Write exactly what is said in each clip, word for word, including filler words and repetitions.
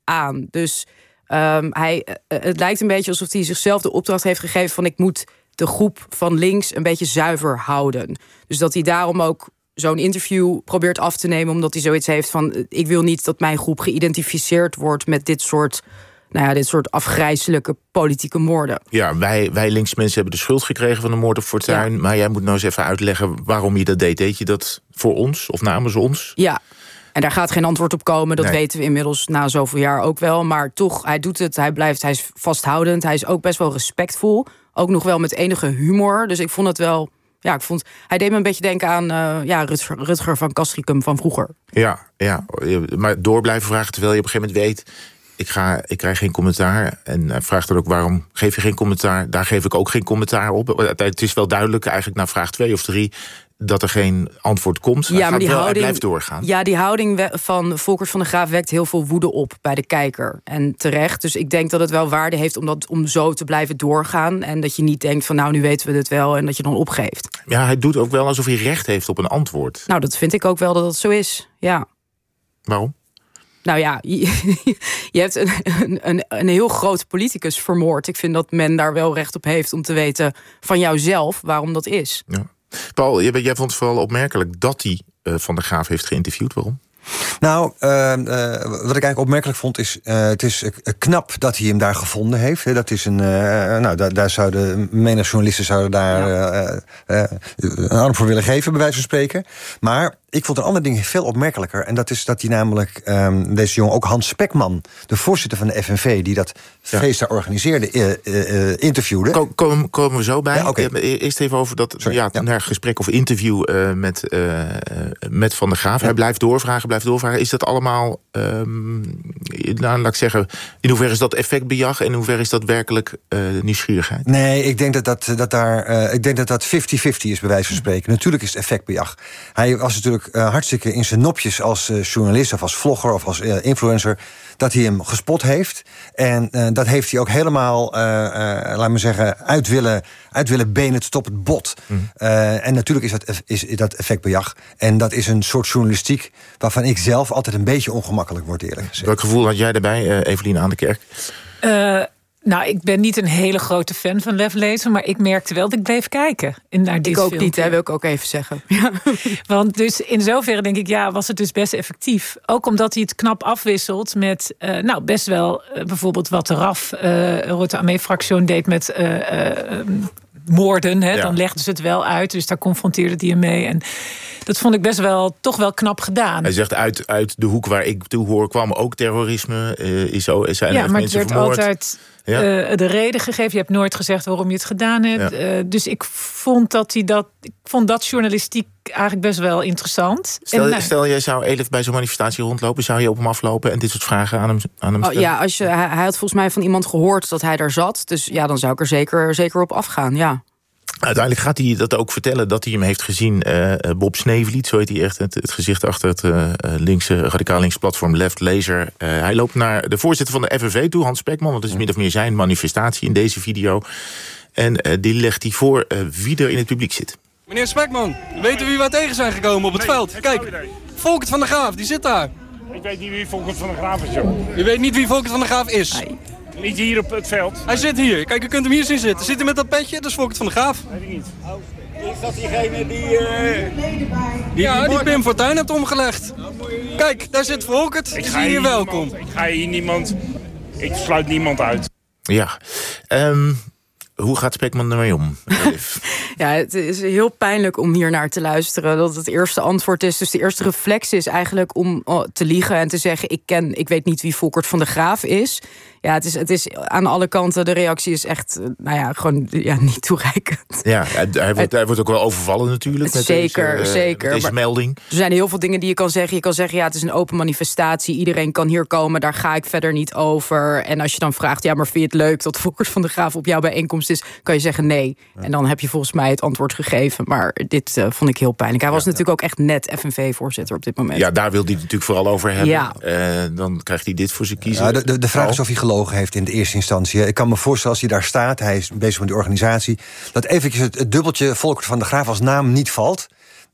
aan. Dus um, hij, uh, het lijkt een beetje alsof hij zichzelf de opdracht heeft gegeven van ik moet de groep van links een beetje zuiver houden. Dus dat hij daarom ook zo'n interview probeert af te nemen, omdat hij zoiets heeft van ik wil niet dat mijn groep geïdentificeerd wordt met dit soort, nou ja, dit soort afgrijselijke politieke moorden. Ja, wij, wij links mensen hebben de schuld gekregen van de moord op Fortuyn. Ja. Maar jij moet nou eens even uitleggen waarom je dat deed. Deed je dat voor ons of namens ons? Ja, en daar gaat geen antwoord op komen. Dat nee. weten we inmiddels na zoveel jaar ook wel. Maar toch, hij doet het, hij blijft, hij is vasthoudend. Hij is ook best wel respectvol. Ook nog wel met enige humor. Dus ik vond het wel... Ja, ik vond, hij deed me een beetje denken aan uh, ja, Rutger, Rutger van Castricum van vroeger. Ja, ja, maar door blijven vragen terwijl je op een gegeven moment weet... Ik, ga, ik krijg geen commentaar. En hij vraagt dan ook waarom geef je geen commentaar? Daar geef ik ook geen commentaar op. Het is wel duidelijk eigenlijk na vraag twee of drie... dat er geen antwoord komt. Ja, maar die wel, houding, blijft doorgaan. Ja, die houding van Volkert van der Graaf wekt heel veel woede op bij de kijker. En terecht. Dus ik denk dat het wel waarde heeft om, dat, om zo te blijven doorgaan. En dat je niet denkt van nou, nu weten we het wel. En dat je dan opgeeft. Ja, hij doet ook wel alsof hij recht heeft op een antwoord. Nou, dat vind ik ook wel dat het zo is. Ja. Waarom? Nou ja, je, je hebt een, een, een heel groot politicus vermoord. Ik vind dat men daar wel recht op heeft om te weten van jouzelf waarom dat is. Ja. Paul, jij, jij vond het vooral opmerkelijk dat hij uh, Van der Graaf heeft geïnterviewd. Waarom? Nou, uh, uh, wat ik eigenlijk opmerkelijk vond is... Uh, het is uh, knap dat hij hem daar gevonden heeft. Hè. Dat is een... Uh, nou, daar, daar zouden menig journalisten zouden daar ja. uh, uh, een arm voor willen geven, bij wijze van spreken. Maar ik vond een ander ding veel opmerkelijker. En dat is dat hij namelijk, um, deze jongen, ook Hans Spekman... de voorzitter van de F N V, die dat ja. feest daar organiseerde, uh, uh, uh, interviewde. Kom, kom, komen we zo bij. Ja, okay. Eerst even over dat ja, ja. gesprek of interview uh, met, uh, met Van der Graaf. Ja. Hij blijft doorvragen, blijft doorvragen. Is dat allemaal, um, nou, laat ik zeggen... in hoeverre is dat effectbejag en in hoeverre is dat werkelijk uh, nieuwsgierigheid? Nee, ik denk dat dat, dat daar... Uh, ik denk dat dat vijftig vijftig is, bij wijze van spreken. Natuurlijk is het effectbejag. Hij was natuurlijk Uh, hartstikke in zijn nopjes als uh, journalist of als vlogger of als uh, influencer, dat hij hem gespot heeft. En uh, dat heeft hij ook helemaal, uh, uh, laat me zeggen, uit willen, uit willen benen tot op het bot. Mm. Uh, en natuurlijk is dat, is dat effectbejag. En dat is een soort journalistiek waarvan ik zelf altijd een beetje ongemakkelijk word, eerlijk gezegd. Welk gevoel had jij daarbij, uh, Evelien aan de Kerk? Uh, Nou, ik ben niet een hele grote fan van Lef Lezer, maar ik merkte wel dat ik bleef kijken naar dit Ik ook filmpje. niet, hè, wil ik ook even zeggen. Ja. Want dus in zoverre denk ik, ja, was het dus best effectief. Ook omdat hij het knap afwisselt met, uh, nou, best wel uh, bijvoorbeeld wat de R A F, uh, Rotte Armee-fractie deed met uh, uh, moorden. Hè, ja. Dan legden ze het wel uit, dus daar confronteerde hij hem mee. En dat vond ik best wel, toch wel knap gedaan. Hij zegt, uit, uit de hoek waar ik toe hoor kwam ook terrorisme. Uh, is zo, zijn ja, er maar mensen het werd vermoord. altijd Ja. Uh, de reden gegeven. Je hebt nooit gezegd waarom je het gedaan hebt. Ja. Uh, dus ik vond dat hij dat. Ik vond dat journalistiek eigenlijk best wel interessant. Stel, en, nou, stel jij zou Elif bij zo'n manifestatie rondlopen, zou je op hem aflopen en dit soort vragen aan hem, aan hem stellen? Oh, ja, als je, hij, hij had volgens mij van iemand gehoord dat hij daar zat. Dus ja, dan zou ik er zeker, zeker op afgaan. Ja. Uiteindelijk gaat hij dat ook vertellen dat hij hem heeft gezien. Uh, Bob Sneevliet, zo heet hij echt, het, het gezicht achter het uh, linkse, radicaal linkse platform Left Lezer. Uh, hij loopt naar de voorzitter van de F N V toe, Hans Spekman. Want dat is min of meer zijn manifestatie in deze video. En uh, die legt hij voor uh, wie er in het publiek zit. Meneer Spekman, weet u wie wij tegen zijn gekomen op het nee, veld? Kijk, Volkert van der Graaf, die zit daar. Ik weet niet wie Volkert van der Graaf is, joh. U weet niet wie Volkert van der Graaf is? Nee. Niet hier op het veld. Hij zit hier. Kijk, u kunt hem hier zien zitten. Zit hij met dat petje? Dat is Volkert van der Graaf. Weet ik niet. Is dat diegene die... Uh, die ja, die Pim Fortuyn hebt omgelegd. Kijk, daar zit Volkert. Is hij hier welkom? Niemand, ik ga hier niemand... Ik sluit niemand uit. Ja. Um, hoe gaat Spekman ermee om? Ja, het is heel pijnlijk om hier naar te luisteren. Dat het eerste antwoord is. Dus de eerste reflex is eigenlijk om te liegen en te zeggen, ik ken, ik weet niet wie Volkert van der Graaf is. Ja, het is, het is aan alle kanten, de reactie is echt, nou ja, gewoon ja, niet toereikend. Ja, hij wordt, hij wordt ook wel overvallen natuurlijk. Met zeker, deze, zeker. Met deze maar melding. Er zijn heel veel dingen die je kan zeggen. Je kan zeggen, ja, het is een open manifestatie. Iedereen kan hier komen, daar ga ik verder niet over. En als je dan vraagt, ja, maar vind je het leuk dat Volkert van der Graaf op jouw bijeenkomst is? Kan je zeggen nee. Ja. En dan heb je volgens mij het antwoord gegeven. Maar dit uh, vond ik heel pijnlijk. Hij was ja, natuurlijk ja. ook echt net F N V-voorzitter op dit moment. Ja, daar wil hij het natuurlijk vooral over hebben. Ja. Uh, dan krijgt hij dit voor zijn kiezen. Ja, de, de, de vraag is of hij gelogen heeft in de eerste instantie. Ik kan me voorstellen als hij daar staat, hij is bezig met die organisatie, dat eventjes het, het dubbeltje Volkert van der Graaf als naam niet valt.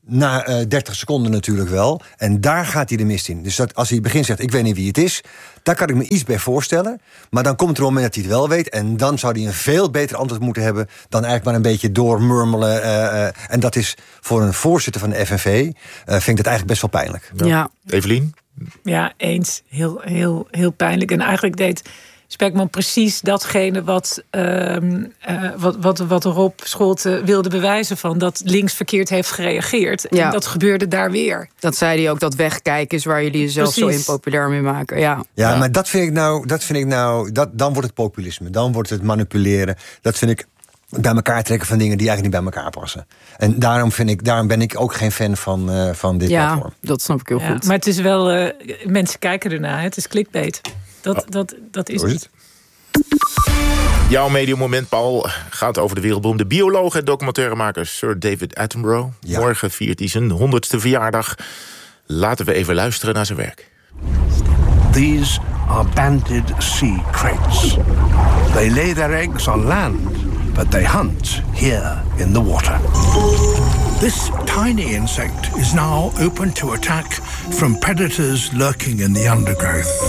Na uh, dertig seconden natuurlijk wel. En daar gaat hij de mist in. Dus dat als hij in het begin zegt, ik weet niet wie het is, daar kan ik me iets bij voorstellen. Maar dan komt er een moment dat hij het wel weet. En dan zou hij een veel beter antwoord moeten hebben dan eigenlijk maar een beetje doormurmelen. Uh, uh, en dat is voor een voorzitter van de F N V, uh, vind ik dat eigenlijk best wel pijnlijk. Ja. ja. Evelien? Ja, eens. Heel, heel, heel pijnlijk. En eigenlijk deed Spekman precies datgene wat, uh, uh, wat, wat, wat Rob Scholten wilde bewijzen van. Dat links verkeerd heeft gereageerd. Ja. En dat gebeurde daar weer. Dat zei hij ook, dat wegkijken is waar jullie jezelf precies. zo impopulair mee maken. Ja, ja, ja. maar dat vind ik nou, dat vind ik nou dat, dan wordt het populisme. Dan wordt het manipuleren. Dat vind ik bij elkaar trekken van dingen die eigenlijk niet bij elkaar passen. En daarom, vind ik, daarom ben ik ook geen fan van, uh, van dit ja, platform. Dat snap ik heel ja, goed. Maar het is wel, uh, mensen kijken ernaar. Het is clickbait. Dat, oh. dat, dat is, is het. Jouw mediamoment, Paul, gaat over de wereldberoemde bioloog en documentairemaker Sir David Attenborough. Ja. Morgen viert hij zijn honderdste verjaardag. Laten we even luisteren naar zijn werk. These are banded sea kraits. They lay their eggs on land, but they hunt here in the water. This tiny insect is now open to attack from predators lurking in the undergrowth.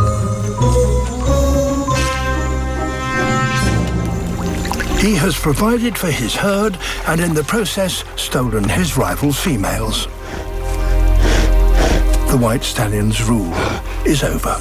He has provided for his herd and in the process stolen his rival's females. The white stallion's rule is over.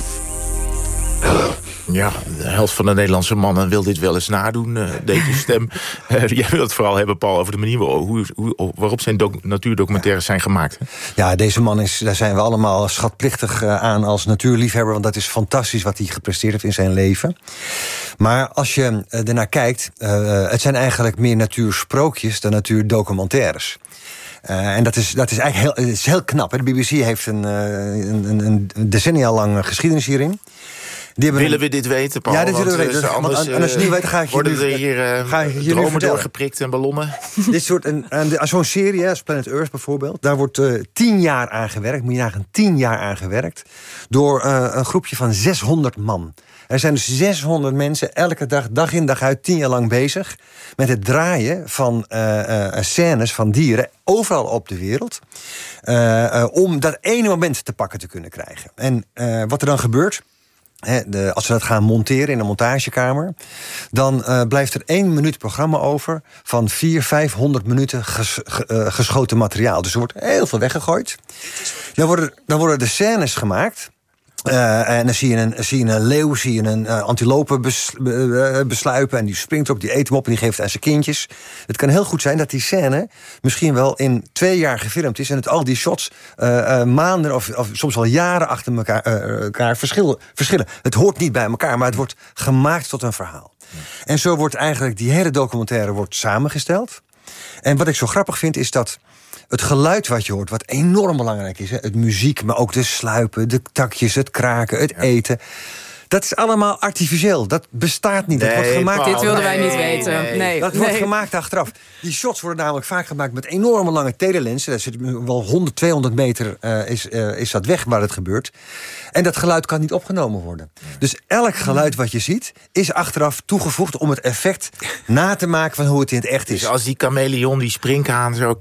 Ja, de helft van de Nederlandse mannen wil dit wel eens nadoen, uh, deze stem. Uh, jij wil het vooral hebben, Paul, over de manier hoe, hoe, waarop zijn doc- natuurdocumentaires zijn gemaakt. Hè? Ja, deze man is, daar zijn we allemaal schatplichtig uh, aan als natuurliefhebber, want dat is fantastisch wat hij gepresteerd heeft in zijn leven. Maar als je uh, ernaar kijkt, uh, het zijn eigenlijk meer natuursprookjes dan natuurdocumentaires. Uh, en dat is, dat is eigenlijk heel, is heel knap. Hè? De B B C heeft een, uh, een, een decennia lang geschiedenis hierin. Willen een... we dit weten, Paul? Ja, dit willen we weten. Anders, want, als je niet weet, ga ik je worden nu, er hier, uh, ga ik je dromen doorgeprikt en ballonnen? Dit soort, een, een, zo'n serie, als Planet Earth bijvoorbeeld, daar wordt uh, tien jaar aan gewerkt. Moet je nagaan, tien jaar aan gewerkt. Door uh, een groepje van zeshonderd man. Er zijn dus zeshonderd mensen elke dag, dag in dag uit, tien jaar lang bezig met het draaien van uh, uh, scènes van dieren overal op de wereld. Uh, uh, om dat ene moment te pakken te kunnen krijgen. En uh, wat er dan gebeurt, He, de, als we dat gaan monteren in een montagekamer, dan uh, blijft er één minuut programma over van vier, vijfhonderd minuten ges, ge, uh, geschoten materiaal. Dus er wordt heel veel weggegooid. Dan worden, dan worden de scènes gemaakt. Uh, en dan zie je een, zie je een leeuw, zie je een uh, antilope bes, uh, besluipen. En die springt erop, die eet hem op en die geeft het aan zijn kindjes. Het kan heel goed zijn dat die scène misschien wel in twee jaar gefilmd is. En dat al die shots uh, uh, maanden of, of soms wel jaren achter elkaar, uh, elkaar verschillen, verschillen. Het hoort niet bij elkaar, maar het wordt gemaakt tot een verhaal. Ja. En zo wordt eigenlijk die hele documentaire wordt samengesteld. En wat ik zo grappig vind is dat het geluid wat je hoort, wat enorm belangrijk is, hè? Het muziek, maar ook de sluipen, de takjes, het kraken, het ja. eten. Dat is allemaal artificieel. Dat bestaat niet. Nee, dat wordt gemaakt. Paul, dit wilden nee, wij niet weten. Nee, nee. Dat nee. wordt gemaakt achteraf. Die shots worden namelijk vaak gemaakt met enorme lange telelensen. Dat zit wel honderd, tweehonderd meter uh, is, uh, is dat weg waar het gebeurt. En dat geluid kan niet opgenomen worden. Dus elk geluid wat je ziet is achteraf toegevoegd om het effect na te maken van hoe het in het echt is. Dus als die chameleon die springhaan zo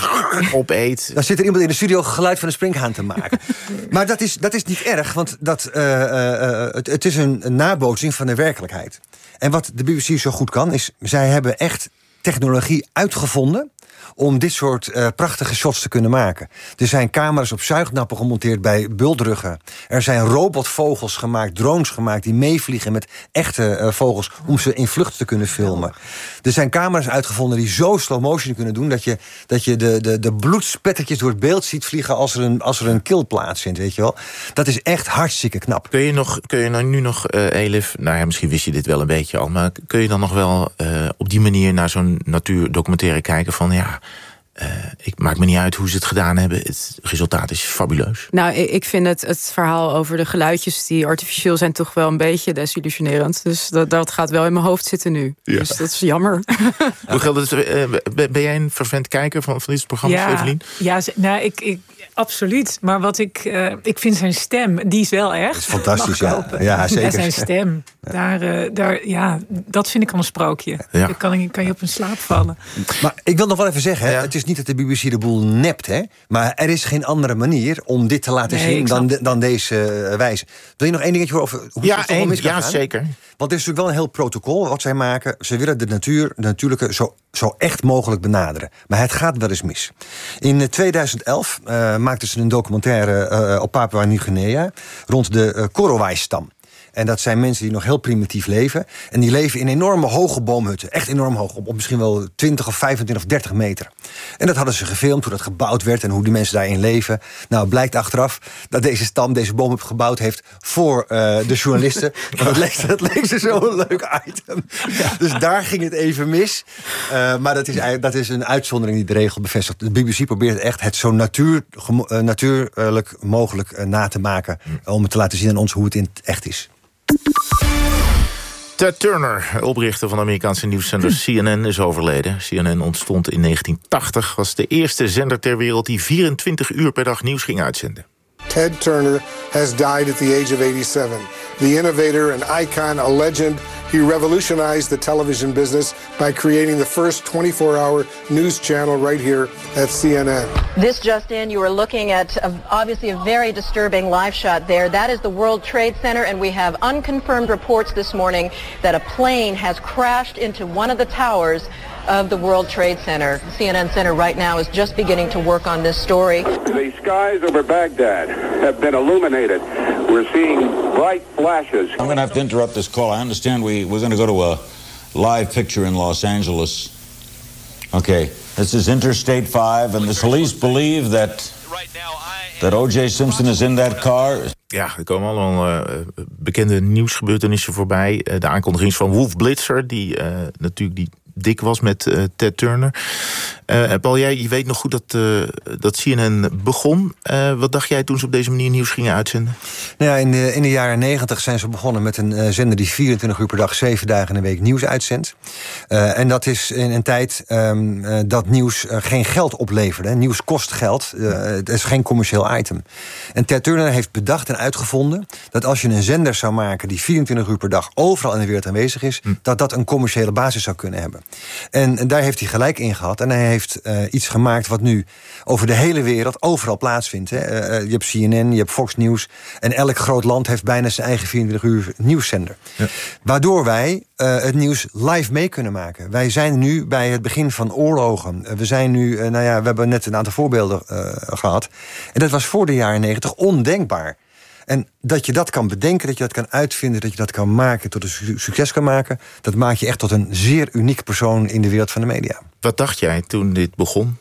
opeet, dan zit er iemand in de studio geluid van een springhaan te maken. Maar dat is, dat is niet erg, want dat, uh, uh, het, het is een, een nabootsing van de werkelijkheid. En wat de B B C zo goed kan, is zij hebben echt technologie uitgevonden om dit soort uh, prachtige shots te kunnen maken. Er zijn camera's op zuignappen gemonteerd bij bultruggen. Er zijn robotvogels gemaakt, drones gemaakt die meevliegen met echte uh, vogels om ze in vlucht te kunnen filmen. Er zijn camera's uitgevonden die zo slow motion kunnen doen dat je, dat je de, de, de bloedspettertjes door het beeld ziet vliegen als er een, als er een kill plaatsvindt, weet je wel. Dat is echt hartstikke knap. Kun je, nog, kun je nou nu nog, uh, Elif, nou ja, misschien wist je dit wel een beetje al, maar kun je dan nog wel uh, op die manier naar zo'n natuurdocumentaire kijken van ja, Uh, ik maak me niet uit hoe ze het gedaan hebben. Het resultaat is fabuleus. Nou, ik vind het, het verhaal over de geluidjes die artificieel zijn toch wel een beetje desillusionerend. Dus dat, dat gaat wel in mijn hoofd zitten nu. Ja. Dus dat is jammer. Hoe geldt het? Uh, ben jij een fervent kijker van, van dit programma, ja, Evelien? Ja, nou, ik, ik, absoluut. Maar wat ik, uh, ik vind zijn stem, die is wel echt. Dat is fantastisch, ja. Ja, zeker. Ja, zijn stem. Ja. Daar, uh, daar, ja, dat vind ik al een sprookje. Ja. Dan kan, je, kan je op een slaap vallen. Maar ik wil nog wel even zeggen, Ja. het is niet dat de B B C de boel nept, hè? Maar er is geen andere manier om dit te laten Nee, zien ik dan, snap de, dan deze uh, wijze. Wil je nog één dingetje horen over hoe Ja, het allemaal één, mis kan ja gaan? zeker. Want er is natuurlijk wel een heel protocol wat zij maken. Ze willen de natuur, de natuurlijke, zo, zo echt mogelijk benaderen. Maar het gaat wel eens mis. In tweeduizend elf uh, maakten ze een documentaire uh, op Papua Nieuw-Guinea rond de uh, Korowai-stam. En dat zijn mensen die nog heel primitief leven. En die leven in enorme hoge boomhutten. Echt enorm hoog, op misschien wel twintig of vijfentwintig of dertig meter. En dat hadden ze gefilmd, hoe dat gebouwd werd en hoe die mensen daarin leven. Nou, blijkt achteraf dat deze stam deze boomhut gebouwd heeft voor uh, de journalisten. Want dat leek, dat leek ze zo'n leuk item. Ja. Dus daar ging het even mis. Uh, maar dat is, dat is een uitzondering die de regel bevestigt. De B B C probeert echt het zo natuur, uh, natuurlijk mogelijk uh, na te maken. Uh, om het te laten zien aan ons hoe het in het echt is. Ted Turner, oprichter van de Amerikaanse nieuwszender C N N, is overleden. C N N ontstond in negentien tachtig, was de eerste zender ter wereld die vierentwintig uur per dag nieuws ging uitzenden. Ted Turner has died at the age of eighty-seven. The innovator, an icon, a legend. He revolutionized the television business by creating the first twenty-four hour news channel right here at C N N. This just in, you are looking at a, obviously a very disturbing live shot there. That is the World Trade Center, and we have unconfirmed reports this morning that a plane has crashed into one of the towers of the World Trade Center. The C N N Center right now is just beginning to work on this story. The skies over Baghdad have been illuminated. We're seeing bright flashes. I'm going to have to interrupt this call. I understand we, we're going to go to a live picture in Los Angeles. Okay, this is Interstate five, and the police believe that, that O J Simpson is in that car. Ja, er komen allemaal uh, bekende nieuwsgebeurtenissen voorbij. Uh, de aankondiging van Wolf Blitzer, die uh, natuurlijk die dik was met uh, Ted Turner. Uh, Paul, jij je weet nog goed dat, uh, dat C N N begon. Uh, wat dacht jij toen ze op deze manier nieuws gingen uitzenden? Nou ja, in, de, in de jaren negentig zijn ze begonnen met een uh, zender die vierentwintig uur per dag, zeven dagen in de week nieuws uitzendt. Uh, en dat is in een tijd um, uh, dat nieuws uh, geen geld opleverde. Nieuws kost geld. Uh, het is geen commercieel item. En Ted Turner heeft bedacht en uitgevonden dat als je een zender zou maken die vierentwintig uur per dag overal in de wereld aanwezig is, hm. dat dat een commerciële basis zou kunnen hebben. En, en daar heeft hij gelijk in gehad. En hij heeft uh, iets gemaakt wat nu over de hele wereld overal plaatsvindt. Hè. Uh, je hebt C N N, je hebt Fox News. En elk groot land heeft bijna zijn eigen vierentwintig uur nieuwszender. Ja. Waardoor wij uh, het nieuws live mee kunnen maken. Wij zijn nu bij het begin van oorlogen. Uh, we zijn nu, uh, nou ja, we hebben net een aantal voorbeelden uh, gehad. En dat was voor de jaren negentig ondenkbaar. En dat je dat kan bedenken, dat je dat kan uitvinden, dat je dat kan maken, tot een su- succes kan maken, dat maakt je echt tot een zeer uniek persoon in de wereld van de media. Wat dacht jij toen dit begon?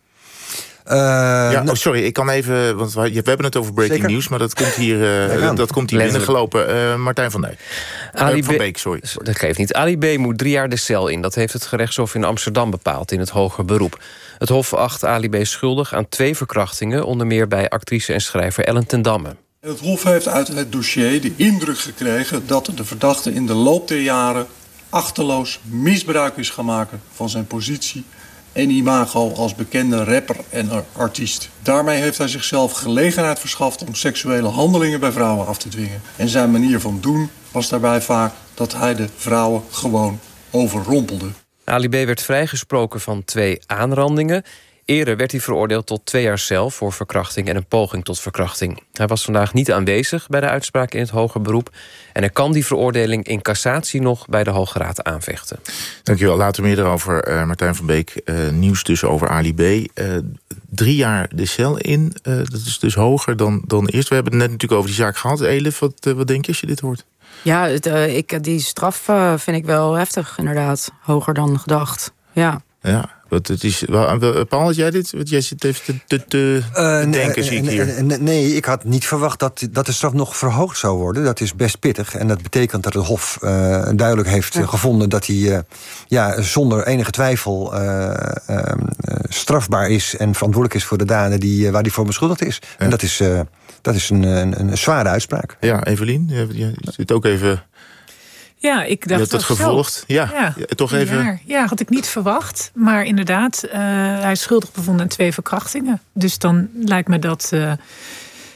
Uh, ja, oh, sorry, ik kan even, want we hebben het over breaking news, maar dat komt hier, uh, dat komt hier binnengelopen. Uh, Martijn van Dijk. Ali uh, van B- Beek, sorry. Dat geeft niet. Ali B. moet drie jaar de cel in. Dat heeft het gerechtshof in Amsterdam bepaald in het hoger beroep. Het hof acht Ali B. schuldig aan twee verkrachtingen, onder meer bij actrice en schrijver Ellen ten Damme. Het Hof heeft uit het dossier de indruk gekregen dat de verdachte in de loop der jaren achterloos misbruik is gaan maken van zijn positie en imago als bekende rapper en artiest. Daarmee heeft hij zichzelf gelegenheid verschaft om seksuele handelingen bij vrouwen af te dwingen. En zijn manier van doen was daarbij vaak dat hij de vrouwen gewoon overrompelde. Ali B. werd vrijgesproken van twee aanrandingen. Eerder werd hij veroordeeld tot twee jaar cel voor verkrachting en een poging tot verkrachting. Hij was vandaag niet aanwezig bij de uitspraak in het hoger beroep. En hij kan die veroordeling in cassatie nog bij de Hoge Raad aanvechten. Dankjewel. Later meer erover, uh, Martijn van Beek. Uh, nieuws dus over Ali B. Uh, drie jaar de cel in. Uh, dat is dus hoger dan, dan eerst. We hebben het net natuurlijk over die zaak gehad. Elif, wat, uh, wat denk je als je dit hoort? Ja, het, uh, ik, die straf uh, vind ik wel heftig, inderdaad. Hoger dan gedacht, ja. Ja, wat het is. Paul, had jij dit? Want jij zit even te, te, te uh, denken, nee, zie ik hier. Nee, nee, ik had niet verwacht dat, dat de straf nog verhoogd zou worden. Dat is best pittig. En dat betekent dat het Hof uh, duidelijk heeft ja. gevonden dat hij uh, ja, zonder enige twijfel uh, uh, strafbaar is en verantwoordelijk is voor de daden die, uh, waar hij voor beschuldigd is. Ja. En dat is, uh, dat is een, een, een zware uitspraak. Ja, Evelien, je, je zit ook even. Ja, ik dacht je hebt het gevolgd. Ja, ja, ja, toch even. Ja, ja, had ik niet verwacht. Maar inderdaad, uh, hij is schuldig bevonden aan twee verkrachtingen. Dus dan lijkt me dat, uh,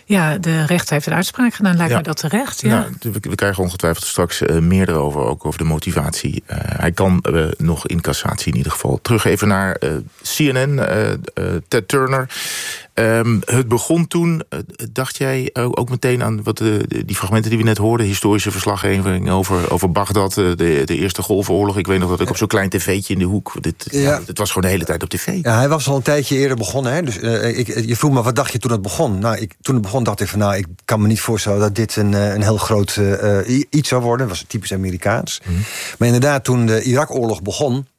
Ja, de rechter heeft een uitspraak gedaan. Lijkt Ja. me dat terecht. Ja. Nou, we, we krijgen ongetwijfeld straks uh, meer erover, ook over de motivatie. Uh, hij kan uh, nog in cassatie in ieder geval. Terug even naar uh, C N N, uh, uh, Ted Turner. Um, het begon toen, uh, dacht jij ook meteen aan wat uh, die fragmenten die we net hoorden, historische verslaggeving over, over Bagdad, uh, de, de Eerste Golfoorlog. Ik weet nog dat ik op zo'n klein tv'tje in de hoek, dit, ja. Ja, dit was gewoon de hele tijd op tv. Ja, hij was al een tijdje eerder begonnen. Hè? Dus, uh, ik, je vroeg me, wat dacht je toen het begon? Nou, ik, toen het begon dacht ik van, nou, ik kan me niet voorstellen dat dit een, een heel groot uh, iets zou worden. Dat was typisch Amerikaans. Mm-hmm. Maar inderdaad, toen de Irak-oorlog begon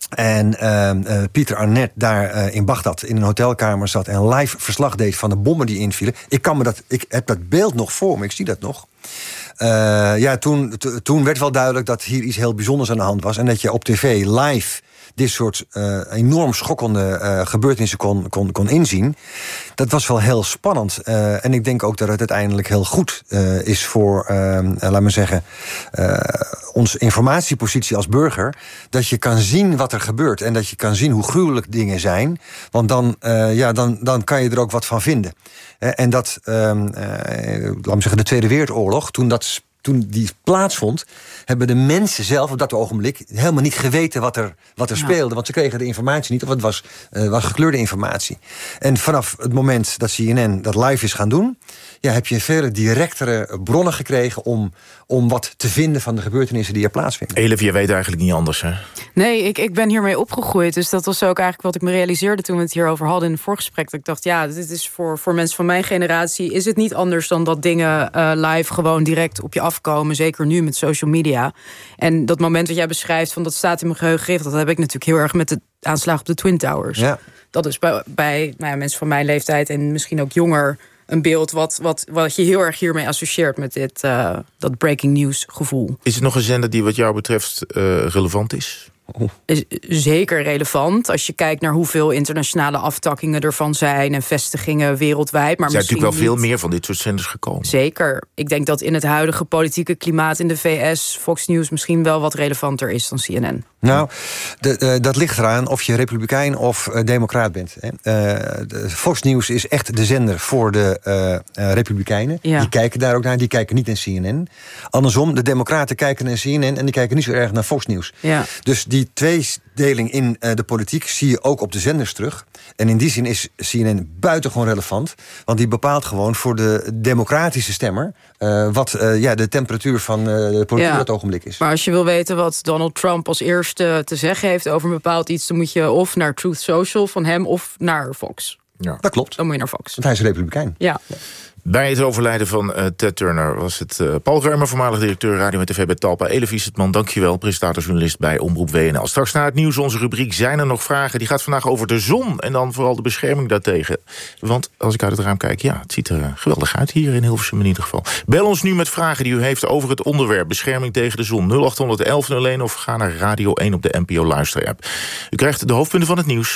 en uh, uh, Pieter Arnett daar uh, in Bagdad in een hotelkamer zat en live verslag deed van de bommen die invielen. Ik kan me dat, ik heb dat beeld nog voor me, ik zie dat nog. Uh, ja, toen, t- toen werd wel duidelijk dat hier iets heel bijzonders aan de hand was en dat je op tv live dit soort uh, enorm schokkende uh, gebeurtenissen kon, kon, kon inzien. Dat was wel heel spannend. Uh, en ik denk ook dat het uiteindelijk heel goed uh, is voor, uh, uh, laat me zeggen, uh, onze informatiepositie als burger. Dat je kan zien wat er gebeurt. En dat je kan zien hoe gruwelijk dingen zijn. Want dan, uh, ja, dan, dan kan je er ook wat van vinden. Uh, en dat, uh, uh, laat me zeggen, de Tweede Wereldoorlog, toen dat Toen die plaatsvond, hebben de mensen zelf op dat ogenblik helemaal niet geweten wat er, wat er ja. speelde. Want ze kregen de informatie niet, of het was, uh, was gekleurde informatie. En vanaf het moment dat C N N dat live is gaan doen, ja, heb je vele directere bronnen gekregen om, om wat te vinden van de gebeurtenissen die er plaatsvinden. Elif, je weet eigenlijk niet anders, hè? Nee, ik, ik ben hiermee opgegroeid. Dus dat was ook eigenlijk wat ik me realiseerde toen we het hierover hadden in het voorgesprek. Dat ik dacht, ja, dit is voor, voor mensen van mijn generatie is het niet anders dan dat dingen uh, live gewoon direct op je afkomen. Zeker nu met social media. En dat moment wat jij beschrijft, van dat staat in mijn geheugen gericht, dat heb ik natuurlijk heel erg met de aanslag op de Twin Towers. Ja. Dat is bij, bij nou ja, mensen van mijn leeftijd en misschien ook jonger een beeld wat, wat, wat je heel erg hiermee associeert met dit, uh, dat breaking news gevoel. Is het nog een zender die wat jou betreft uh, relevant is? Oh. Is zeker relevant als je kijkt naar hoeveel internationale aftakkingen ervan zijn en vestigingen wereldwijd. Maar er zijn natuurlijk wel niet... veel meer van dit soort zenders gekomen. Zeker. Ik denk dat in het huidige politieke klimaat in de V S Fox News misschien wel wat relevanter is dan C N N. Nou, de, uh, dat ligt eraan of je republikein of uh, democraat bent. Hè. Uh, de Fox News is echt de zender voor de uh, uh, republikeinen. Ja. Die kijken daar ook naar, die kijken niet naar C N N. Andersom, de democraten kijken naar C N N en die kijken niet zo erg naar Fox News. Ja. Dus die tweedeling in uh, de politiek zie je ook op de zenders terug. En in die zin is C N N buitengewoon relevant. Want die bepaalt gewoon voor de democratische stemmer uh, wat uh, ja, de temperatuur van uh, de politiek ja. op het ogenblik is. Maar als je wil weten wat Donald Trump als eerste te zeggen heeft over een bepaald iets, dan moet je of naar Truth Social van hem of naar Fox. Ja. Dat klopt. Dan moet je naar Fox. Want hij is een republikein. Ja. Bij het overlijden van uh, Ted Turner was het uh, Paul Reumer, voormalig directeur Radio en T V bij Talpa. Elif Issertman, dankjewel, presentator-journalist bij Omroep W N L. Straks na het nieuws, onze rubriek Zijn er nog vragen? Die gaat vandaag over de zon en dan vooral de bescherming daartegen. Want als ik uit het raam kijk, ja, het ziet er geweldig uit hier in Hilversum in ieder geval. Bel ons nu met vragen die u heeft over het onderwerp bescherming tegen de zon. nul acht honderd elf nul één of ga naar Radio één op de N P O luisterapp. U krijgt de hoofdpunten van het nieuws.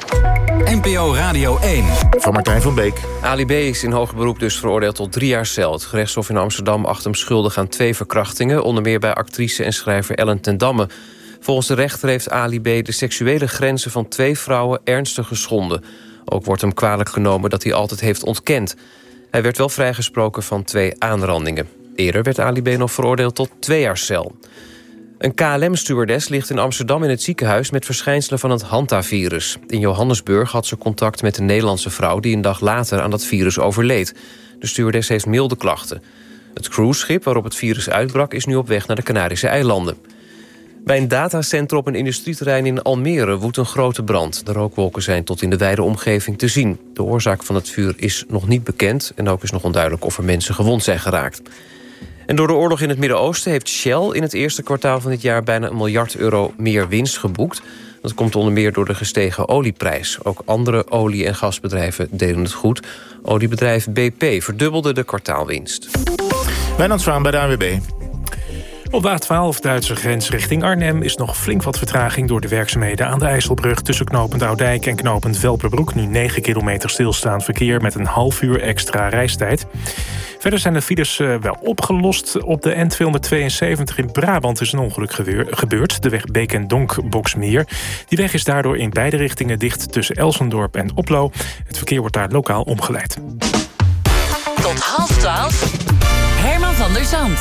N P O Radio één. Van Martijn van Beek. Ali B. is in hoger beroep dus veroordeeld tot drie jaar cel. Het gerechtshof in Amsterdam acht hem schuldig aan twee verkrachtingen, onder meer bij actrice en schrijver Ellen ten Damme. Volgens de rechter heeft Ali B. de seksuele grenzen van twee vrouwen ernstig geschonden. Ook wordt hem kwalijk genomen dat hij altijd heeft ontkend. Hij werd wel vrijgesproken van twee aanrandingen. Eerder werd Ali B. nog veroordeeld tot twee jaar cel. Een K L M-stewardess ligt in Amsterdam in het ziekenhuis met verschijnselen van het hantavirus. In Johannesburg had ze contact met een Nederlandse vrouw die een dag later aan dat virus overleed. De stewardess heeft milde klachten. Het cruiseschip waarop het virus uitbrak is nu op weg naar de Canarische eilanden. Bij een datacenter op een industrieterrein in Almere woedt een grote brand. De rookwolken zijn tot in de wijde omgeving te zien. De oorzaak van het vuur is nog niet bekend en ook is nog onduidelijk of er mensen gewond zijn geraakt. En door de oorlog in het Midden-Oosten heeft Shell in het eerste kwartaal van dit jaar bijna een miljard euro meer winst geboekt. Dat komt onder meer door de gestegen olieprijs. Ook andere olie- en gasbedrijven deden het goed. Oliebedrijf B P verdubbelde de kwartaalwinst. Wijnand Zwaan bij de A N W B. Op de A twaalf Duitse grens richting Arnhem is nog flink wat vertraging door de werkzaamheden aan de IJsselbrug tussen knooppunt Oudijk en knooppunt Velperbroek. Nu negen kilometer stilstaand verkeer met een half uur extra reistijd. Verder zijn de files wel opgelost. Op de N tweehonderdtweeënzeventig in Brabant is een ongeluk gebeurd. De weg Beek en Donk-Boxmeer. Die weg is daardoor in beide richtingen dicht tussen Elsendorp en Oplo. Het verkeer wordt daar lokaal omgeleid. Tot half twaalf. Herman van der Zand.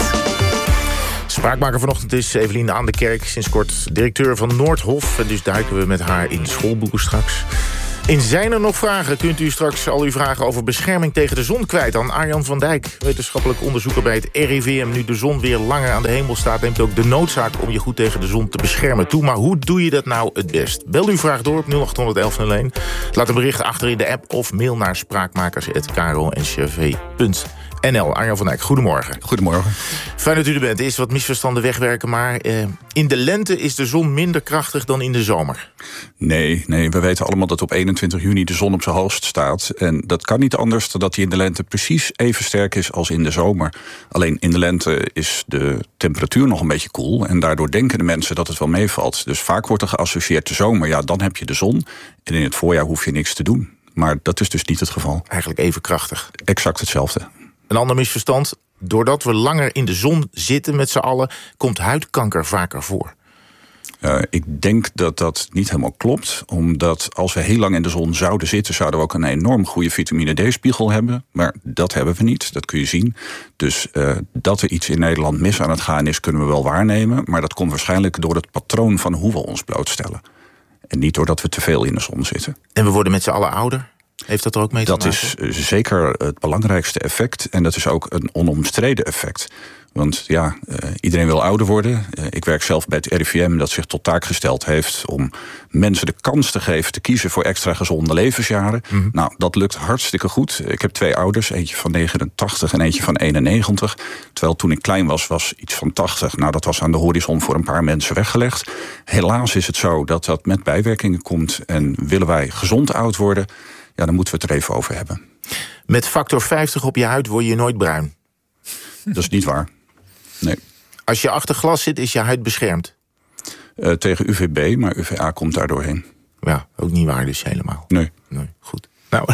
Spraakmaker vanochtend is Evelien aan de Kerk, sinds kort directeur van Noordhof. En dus duiken we met haar in schoolboeken straks. In Zijn er nog vragen kunt u straks al uw vragen over bescherming tegen de zon kwijt aan Arjan van Dijk, wetenschappelijk onderzoeker bij het R I V M. Nu de zon weer langer aan de hemel staat, neemt ook de noodzaak om je goed tegen de zon te beschermen toe. Maar hoe doe je dat nou het best? Bel uw vraag door op nul acht honderd elf nul één. Laat een bericht achter in de app of mail naar spraakmakers apenstaartje k r o n c v punt n l. Arjan van Dijk, goedemorgen. Goedemorgen. Fijn dat u er bent. Eerst wat misverstanden wegwerken, maar eh, in de lente is de zon minder krachtig dan in de zomer. Nee, nee, we weten allemaal dat op eenentwintig juni de zon op zijn hoogst staat. En dat kan niet anders dan dat hij in de lente precies even sterk is als in de zomer. Alleen in de lente is de temperatuur nog een beetje koel. En daardoor denken de mensen dat het wel meevalt. Dus vaak wordt er geassocieerd de zomer, ja, dan heb je de zon. En in het voorjaar hoef je niks te doen. Maar dat is dus niet het geval. Eigenlijk even krachtig. Exact hetzelfde. Een ander misverstand. Doordat we langer in de zon zitten met z'n allen, komt huidkanker vaker voor. Uh, ik denk dat dat niet helemaal klopt. Omdat als we heel lang in de zon zouden zitten, zouden we ook een enorm goede vitamine D-spiegel hebben. Maar dat hebben we niet, dat kun je zien. Dus uh, dat er iets in Nederland mis aan het gaan is, kunnen we wel waarnemen. Maar dat komt waarschijnlijk door het patroon van hoe we ons blootstellen. En niet doordat we te veel in de zon zitten. En we worden met z'n allen ouder? Heeft dat er ook mee te dat maken? Dat is zeker het belangrijkste effect. En dat is ook een onomstreden effect. Want ja, uh, iedereen wil ouder worden. Uh, ik werk zelf bij het R I V M dat zich tot taak gesteld heeft om mensen de kans te geven te kiezen voor extra gezonde levensjaren. Mm-hmm. Nou, dat lukt hartstikke goed. Ik heb twee ouders, eentje van negenentachtig en eentje van eenennegentig. Terwijl toen ik klein was, was iets van tachtig. Nou, dat was aan de horizon voor een paar mensen weggelegd. Helaas is het zo dat dat met bijwerkingen komt. En willen wij gezond oud worden, ja, dan moeten we het er even over hebben. Met factor vijftig op je huid word je nooit bruin. Dat is niet waar. Nee. Als je achter glas zit, is je huid beschermd? Uh, tegen U V B, maar U V A komt daar doorheen. Ja, ook niet waar dus helemaal. Nee. Nee, goed. Nou,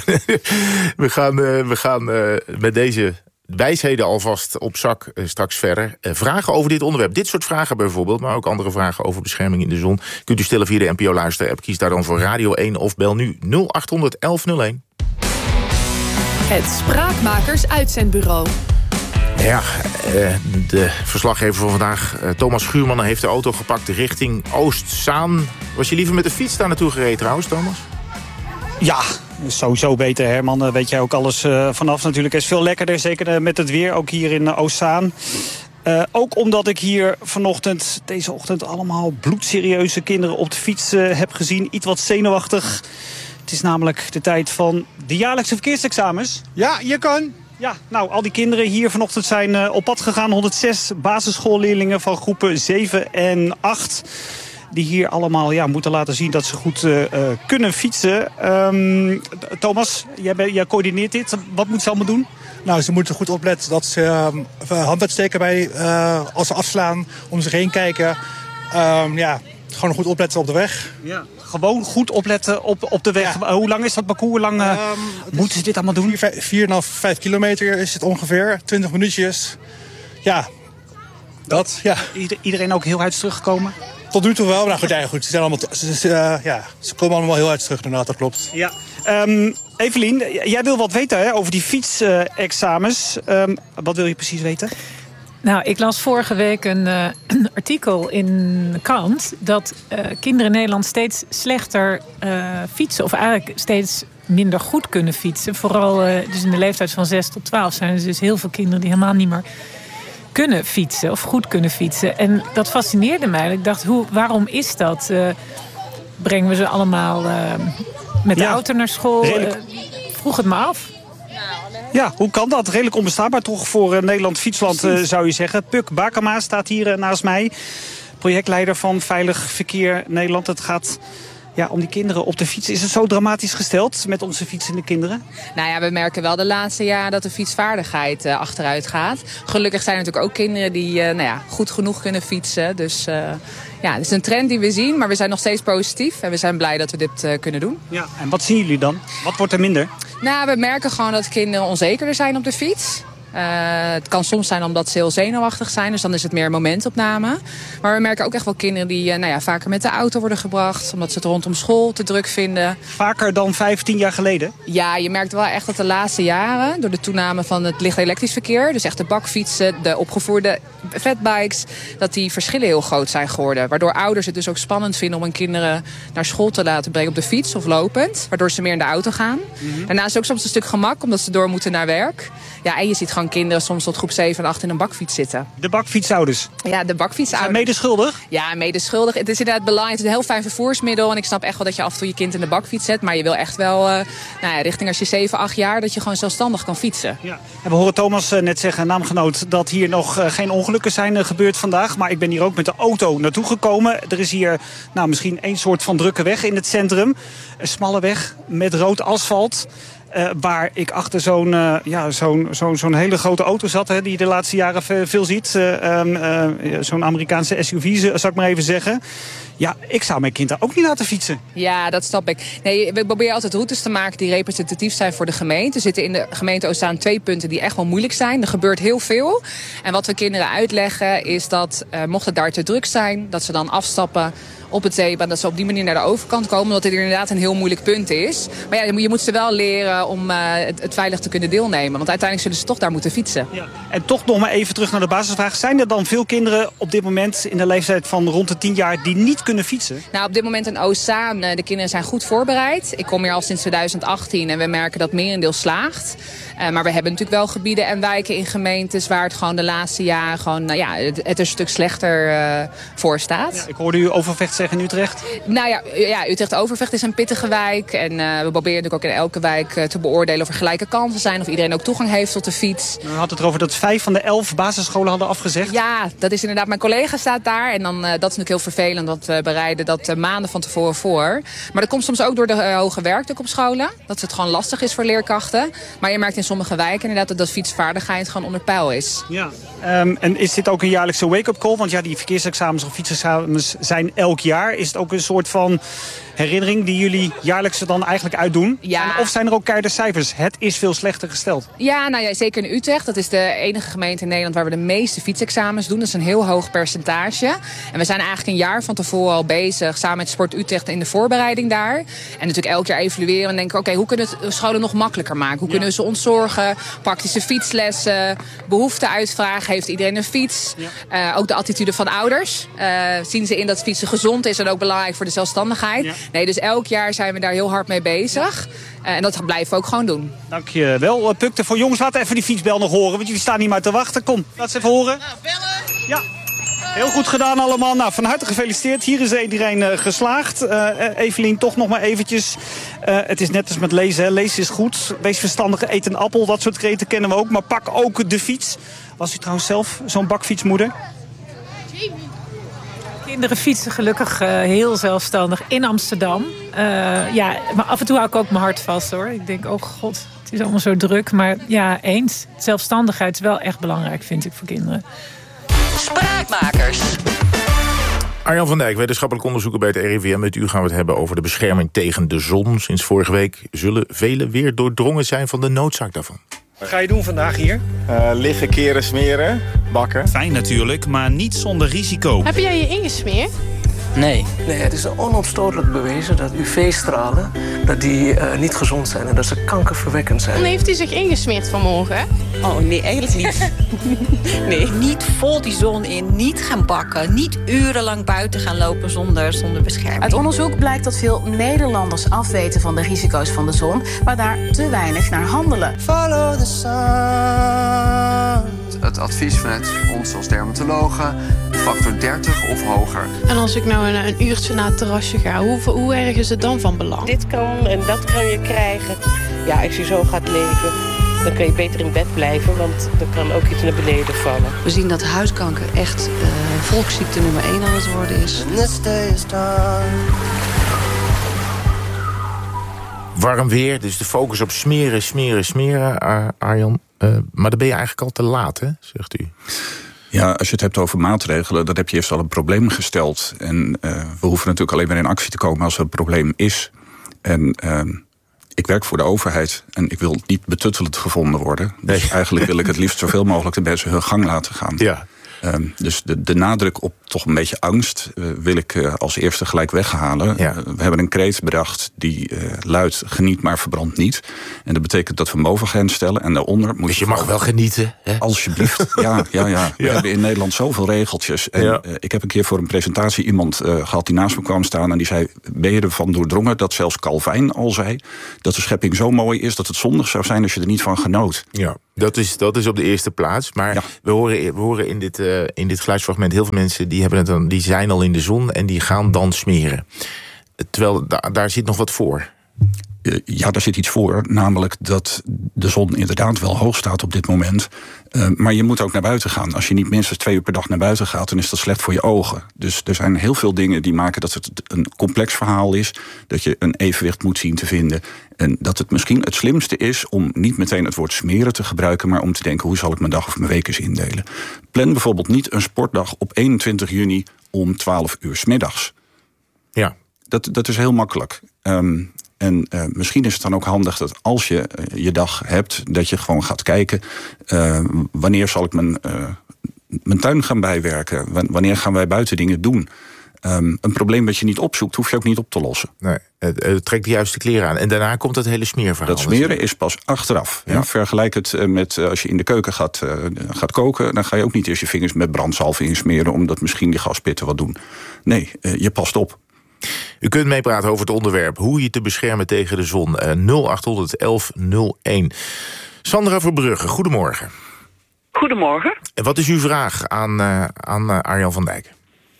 we gaan, uh, we gaan uh, met deze wijsheden alvast op zak uh, straks verder. Uh, vragen over dit onderwerp. Dit soort vragen bijvoorbeeld, maar ook andere vragen over bescherming in de zon kunt u stellen via de N P O Luister-app. Kies daar dan voor Radio één of bel nu nul acht honderd elf nul één. Het Spraakmakers Uitzendbureau. Ja, de verslaggever van vandaag, Thomas Schuurman, heeft de auto gepakt richting Oostzaan. Was je liever met de fiets daar naartoe gereden trouwens, Thomas? Ja, sowieso beter, Herman. Daar weet jij ook alles uh, vanaf natuurlijk. Het is veel lekkerder, zeker uh, met het weer, ook hier in uh, Oostzaan. Uh, ook omdat ik hier vanochtend, deze ochtend, allemaal bloedserieuze kinderen op de fiets uh, heb gezien. Iets wat zenuwachtig. Het is namelijk de tijd van de jaarlijkse verkeersexamens. Ja, je kan. Ja, nou, al die kinderen hier vanochtend zijn uh, op pad gegaan. honderdzes basisschoolleerlingen van groepen zeven en acht. Die hier allemaal ja, moeten laten zien dat ze goed uh, uh, kunnen fietsen. Um, Thomas, jij, ben, jij coördineert dit. Wat moeten ze allemaal doen? Nou, ze moeten goed opletten dat ze uh, hand uitsteken bij, uh, als ze afslaan. Om zich heen kijken. Um, ja, gewoon goed opletten op de weg. Ja. Gewoon goed opletten op, op de weg. Ja. Hoe lang is dat parcours? Hoe lang uh, um, moeten ze dit allemaal doen? vier komma vijf kilometer is het ongeveer. twintig minuutjes. Ja, dat, ja. Iedereen ook heel uit teruggekomen? Tot nu toe wel. Nou goed, ja, goed. Ze, zijn allemaal t- ze, ze, uh, ja, ze komen allemaal heel uit terug, inderdaad, dat klopt. Ja. Um, Evelien, jij wil wat weten hè, over die fietsexamens. Uh, um, wat wil je precies weten? Nou, ik las vorige week een, uh, een artikel in de krant dat uh, kinderen in Nederland steeds slechter uh, fietsen. Of eigenlijk steeds minder goed kunnen fietsen. Vooral uh, dus in de leeftijd van zes tot twaalf zijn er dus heel veel kinderen die helemaal niet meer kunnen fietsen. Of goed kunnen fietsen. En dat fascineerde mij. Ik dacht, hoe, waarom is dat? Uh, brengen we ze allemaal uh, met de ja, auto naar school? Uh, vroeg het me af. Ja, hoe kan dat? Redelijk onbestaanbaar toch voor uh, Nederland Fietsland, uh, zou je zeggen. Puk Bakema staat hier uh, naast mij. Projectleider van Veilig Verkeer Nederland. Het gaat ja, om die kinderen op de fiets. Is het zo dramatisch gesteld met onze fietsende kinderen? Nou ja, we merken wel de laatste jaren dat de fietsvaardigheid uh, achteruit gaat. Gelukkig zijn er natuurlijk ook kinderen die uh, nou ja, goed genoeg kunnen fietsen. Dus uh, ja, het is een trend die we zien, maar we zijn nog steeds positief. En we zijn blij dat we dit uh, kunnen doen. Ja, en wat zien jullie dan? Wat wordt er minder? Nou, we merken gewoon dat kinderen onzekerder zijn op de fiets. Uh, het kan soms zijn omdat ze heel zenuwachtig zijn. Dus dan is het meer momentopname. Maar we merken ook echt wel kinderen die uh, nou ja, vaker met de auto worden gebracht. Omdat ze het rondom school te druk vinden. Vaker dan vijftien jaar geleden? Ja, je merkt wel echt dat de laatste jaren, door de toename van het licht elektrisch verkeer, dus echt de bakfietsen, de opgevoerde fatbikes, dat die verschillen heel groot zijn geworden. Waardoor ouders het dus ook spannend vinden om hun kinderen naar school te laten brengen op de fiets of lopend. Waardoor ze meer in de auto gaan. Mm-hmm. Daarnaast ook soms een stuk gemak, omdat ze door moeten naar werk. Ja, en je ziet gewoon kinderen soms tot groep zeven en acht in een bakfiets zitten. De bakfietsouders? Ja, de bakfietsouders. Zijn medeschuldig? Ja, medeschuldig. Het is inderdaad belangrijk. Het is een heel fijn vervoersmiddel. En ik snap echt wel dat je af en toe je kind in de bakfiets zet. Maar je wil echt wel, uh, nou ja, richting als je zeven, acht jaar, dat je gewoon zelfstandig kan fietsen. Ja. En we horen Thomas uh, net zeggen, naamgenoot, dat hier nog uh, geen ongelukken zijn uh, gebeurd vandaag. Maar ik ben hier ook met de auto naartoe gekomen. Er is hier nou, misschien één soort van drukke weg in het centrum. Een smalle weg met rood asfalt. Uh, waar ik achter zo'n uh, ja, zo'n zo'n zo'n hele grote auto zat, hè, die je de laatste jaren veel ziet. Uh, um, uh, zo'n Amerikaanse S U V, zou ik maar even zeggen. Ja, ik zou mijn kind daar ook niet laten fietsen. Ja, dat snap ik. Nee, we proberen altijd routes te maken die representatief zijn voor de gemeente. Er zitten in de gemeente Oostzaan twee punten die echt wel moeilijk zijn. Er gebeurt heel veel. En wat we kinderen uitleggen is dat, uh, mocht het daar te druk zijn, dat ze dan afstappen op het zeebaan, dat ze op die manier naar de overkant komen, omdat dit inderdaad een heel moeilijk punt is. Maar ja, je moet ze wel leren om uh, het, het veilig te kunnen deelnemen. Want uiteindelijk zullen ze toch daar moeten fietsen. Ja. En toch nog maar even terug naar de basisvraag. Zijn er dan veel kinderen op dit moment in de leeftijd van rond de tien jaar die niet kunnen fietsen? Nou, op dit moment in Oostzaan, de kinderen zijn goed voorbereid. Ik kom hier al sinds twintig achttien en we merken dat merendeel slaagt. Uh, maar we hebben natuurlijk wel gebieden en wijken in gemeentes waar het gewoon de laatste jaren gewoon, nou ja, het, het er een stuk slechter uh, voor staat. Ja, ik hoorde u Overvecht zeggen in Utrecht. Nou ja, ja Utrecht-Overvecht is een pittige wijk. En uh, we proberen natuurlijk ook in elke wijk uh, te beoordelen of er gelijke kansen zijn. Of iedereen ook toegang heeft tot de fiets. U had het erover dat vijf van de elf basisscholen hadden afgezegd. Ja, dat is inderdaad. Mijn collega staat daar. En dan, uh, dat is natuurlijk heel vervelend. Want we bereiden dat uh, maanden van tevoren voor. Maar dat komt soms ook door de uh, hoge werkdruk op scholen. Dat het gewoon lastig is voor leerkrachten. Maar je merkt in sommige wijken inderdaad dat, dat fietsvaardigheid gewoon onder peil is. Ja. Um, en is dit ook een jaarlijkse wake-up call? Want ja, die verkeersexamens of fietsexamens zijn elk jaar. Is het ook een soort van herinnering die jullie jaarlijks dan eigenlijk uitdoen? Ja. En of zijn er ook keiharde cijfers? Het is veel slechter gesteld. Ja, nou ja, zeker in Utrecht. Dat is de enige gemeente in Nederland waar we de meeste fietsexamens doen. Dat is een heel hoog percentage. En we zijn eigenlijk een jaar van tevoren al bezig samen met Sport Utrecht in de voorbereiding daar. En natuurlijk elk jaar evalueren en denken, oké, okay, hoe kunnen we het scholen nog makkelijker maken? Hoe ja. kunnen we ze ontzorgen? Praktische fietslessen, behoeften uitvragen. Heeft iedereen een fiets? Ja. Uh, ook de attitude van ouders. Uh, zien ze in dat fietsen gezond is en ook belangrijk voor de zelfstandigheid. Ja. Nee, dus elk jaar zijn we daar heel hard mee bezig. Uh, en dat blijven we ook gewoon doen. Dank je wel, Pukte. Voor jongens, laat even die fietsbel nog horen. Want jullie staan niet maar te wachten. Kom, laat ze even horen. Nou, bellen. Ja. Heel goed gedaan allemaal. Nou, van harte gefeliciteerd. Hier is iedereen uh, geslaagd. Uh, Evelien, toch nog maar eventjes. Uh, het is net als met lezen. Hè. Lezen is goed. Wees verstandig, eet een appel. Dat soort kreten kennen we ook. Maar pak ook de fiets. Was u trouwens zelf zo'n bakfietsmoeder? Kinderen fietsen gelukkig uh, heel zelfstandig in Amsterdam. Uh, ja, maar af en toe hou ik ook mijn hart vast, hoor. Ik denk, oh god, het is allemaal zo druk. Maar ja, eens. Zelfstandigheid is wel echt belangrijk, vind ik, voor kinderen. Spraakmakers. Arjan van Dijk, wetenschappelijk onderzoeker bij het R I V M. Met u gaan we het hebben over de bescherming tegen de zon. Sinds vorige week zullen velen weer doordrongen zijn van de noodzaak daarvan. Wat ga je doen vandaag hier? Uh, liggen, keren, smeren, bakken. Fijn natuurlijk, maar niet zonder risico. Heb jij je ingesmeerd? Nee. Nee, het is onomstotelijk bewezen dat U V-stralen dat die, uh, niet gezond zijn en dat ze kankerverwekkend zijn. Dan heeft u zich ingesmeerd vanmorgen? Oh nee, eigenlijk niet. Nee. Niet vol die zon in, niet gaan bakken, niet urenlang buiten gaan lopen zonder, zonder bescherming. Uit onderzoek blijkt dat veel Nederlanders afweten van de risico's van de zon, maar daar te weinig naar handelen. Follow the sun. Het advies vanuit ons als dermatologen, factor dertig of hoger. En als ik nou een, een uurtje naar het terrasje ga, hoe, hoe erg is het dan van belang? Dit kan en dat kan je krijgen. Ja, als je zo gaat leven, dan kun je beter in bed blijven, want er kan ook iets naar beneden vallen. We zien dat huidkanker echt uh, volksziekte nummer één aan het worden is. Warm weer, dus de focus op smeren, smeren, smeren, Ar- Arjan. Uh, maar dan ben je eigenlijk al te laat, hè, zegt u. Ja, als je het hebt over maatregelen, dan heb je eerst al een probleem gesteld. En uh, we hoeven natuurlijk alleen maar in actie te komen als er een probleem is. En uh, ik werk voor de overheid en ik wil niet betuttelend gevonden worden. Dus nee. eigenlijk wil ik het liefst zoveel mogelijk de mensen hun gang laten gaan. Ja. Um, dus de, de nadruk op toch een beetje angst uh, wil ik uh, als eerste gelijk weghalen. Ja. Uh, we hebben een kreet bedacht die uh, luidt: geniet maar verbrand niet. En dat betekent dat we een bovengrens stellen en daaronder moet dus je mag wel genieten, hè? Alsjeblieft. Ja, ja, ja. We ja. hebben in Nederland zoveel regeltjes. En ja. uh, ik heb een keer voor een presentatie iemand uh, gehad die naast me kwam staan en die zei: ben je ervan doordrongen dat zelfs Calvijn al zei dat de schepping zo mooi is dat het zondig zou zijn als je er niet van genoot? Ja, dat is, dat is op de eerste plaats. Maar ja. we horen, we horen in dit, uh, in dit geluidsfragment heel veel mensen die hebben het dan, die zijn al in de zon en die gaan dan smeren. Terwijl da- daar zit nog wat voor. Ja, daar zit iets voor. Namelijk dat de zon inderdaad wel hoog staat op dit moment. Uh, maar je moet ook naar buiten gaan. Als je niet minstens twee uur per dag naar buiten gaat, dan is dat slecht voor je ogen. Dus er zijn heel veel dingen die maken dat het een complex verhaal is. Dat je een evenwicht moet zien te vinden. En dat het misschien het slimste is om niet meteen het woord smeren te gebruiken, maar om te denken: hoe zal ik mijn dag of mijn week eens indelen? Plan bijvoorbeeld niet een sportdag op eenentwintig juni om twaalf uur 's middags. Ja. Dat, dat is heel makkelijk. Um, En uh, misschien is het dan ook handig dat als je uh, je dag hebt, dat je gewoon gaat kijken: uh, wanneer zal ik mijn, uh, mijn tuin gaan bijwerken? W- wanneer gaan wij buiten dingen doen? Um, een probleem dat je niet opzoekt, hoef je ook niet op te lossen. Nee, het, het trekt de juiste kleren aan. En daarna komt het hele smeerverhaal. Dat smeren is pas achteraf. Ja. Ja, vergelijk het uh, met uh, als je in de keuken gaat, uh, gaat koken, dan ga je ook niet eerst je vingers met brandzalf insmeren, omdat misschien die gaspitten wat doen. Nee, uh, je past op. U kunt meepraten over het onderwerp hoe je te beschermen tegen de zon. Uh, nul acht honderd elf nul één. Sandra Verbrugge, goedemorgen. Goedemorgen. En wat is uw vraag aan, uh, aan uh, Arjan van Dijk?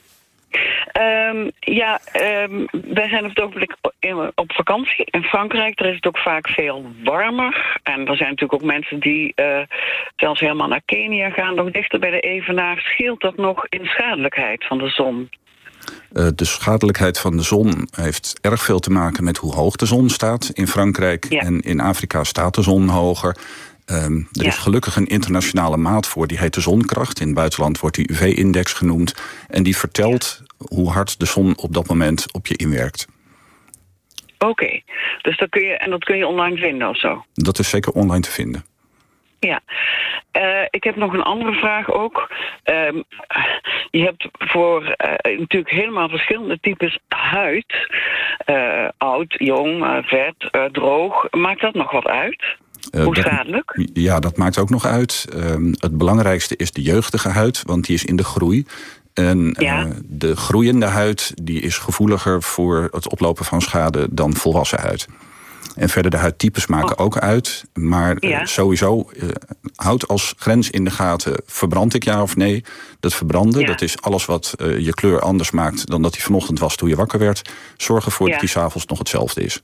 Um, ja, um, wij zijn op het ogenblik op vakantie in Frankrijk. Daar is het ook vaak veel warmer. En er zijn natuurlijk ook mensen die uh, zelfs helemaal naar Kenia gaan, nog dichter bij de evenaar. Scheelt dat nog in schadelijkheid van de zon? Uh, de schadelijkheid van de zon heeft erg veel te maken met hoe hoog de zon staat. In Frankrijk ja. en in Afrika staat de zon hoger. Um, er ja. is gelukkig een internationale maat voor, die heet de zonkracht. In het buitenland wordt die U V-index genoemd. En die vertelt hoe hard de zon op dat moment op je inwerkt. Oké, okay. dus dat kun je, en dat kun je online vinden of zo? Dat is zeker online te vinden. Ja, uh, ik heb nog een andere vraag ook. Uh, je hebt voor uh, natuurlijk helemaal verschillende types huid. Uh, oud, jong, uh, vet, uh, droog. Maakt dat nog wat uit? Uh, Hoe schadelijk? Dat, ja, dat maakt ook nog uit. Uh, het belangrijkste is de jeugdige huid, want die is in de groei. En ja. uh, de groeiende huid die is gevoeliger voor het oplopen van schade dan volwassen huid. En verder de huidtypes maken oh. ook uit. Maar ja. uh, sowieso, uh, houd als grens in de gaten: verbrand ik ja of nee? Dat verbranden, ja. dat is alles wat uh, je kleur anders maakt dan dat die vanochtend was toen je wakker werd. Zorg ervoor ja. dat die 's avonds nog hetzelfde is.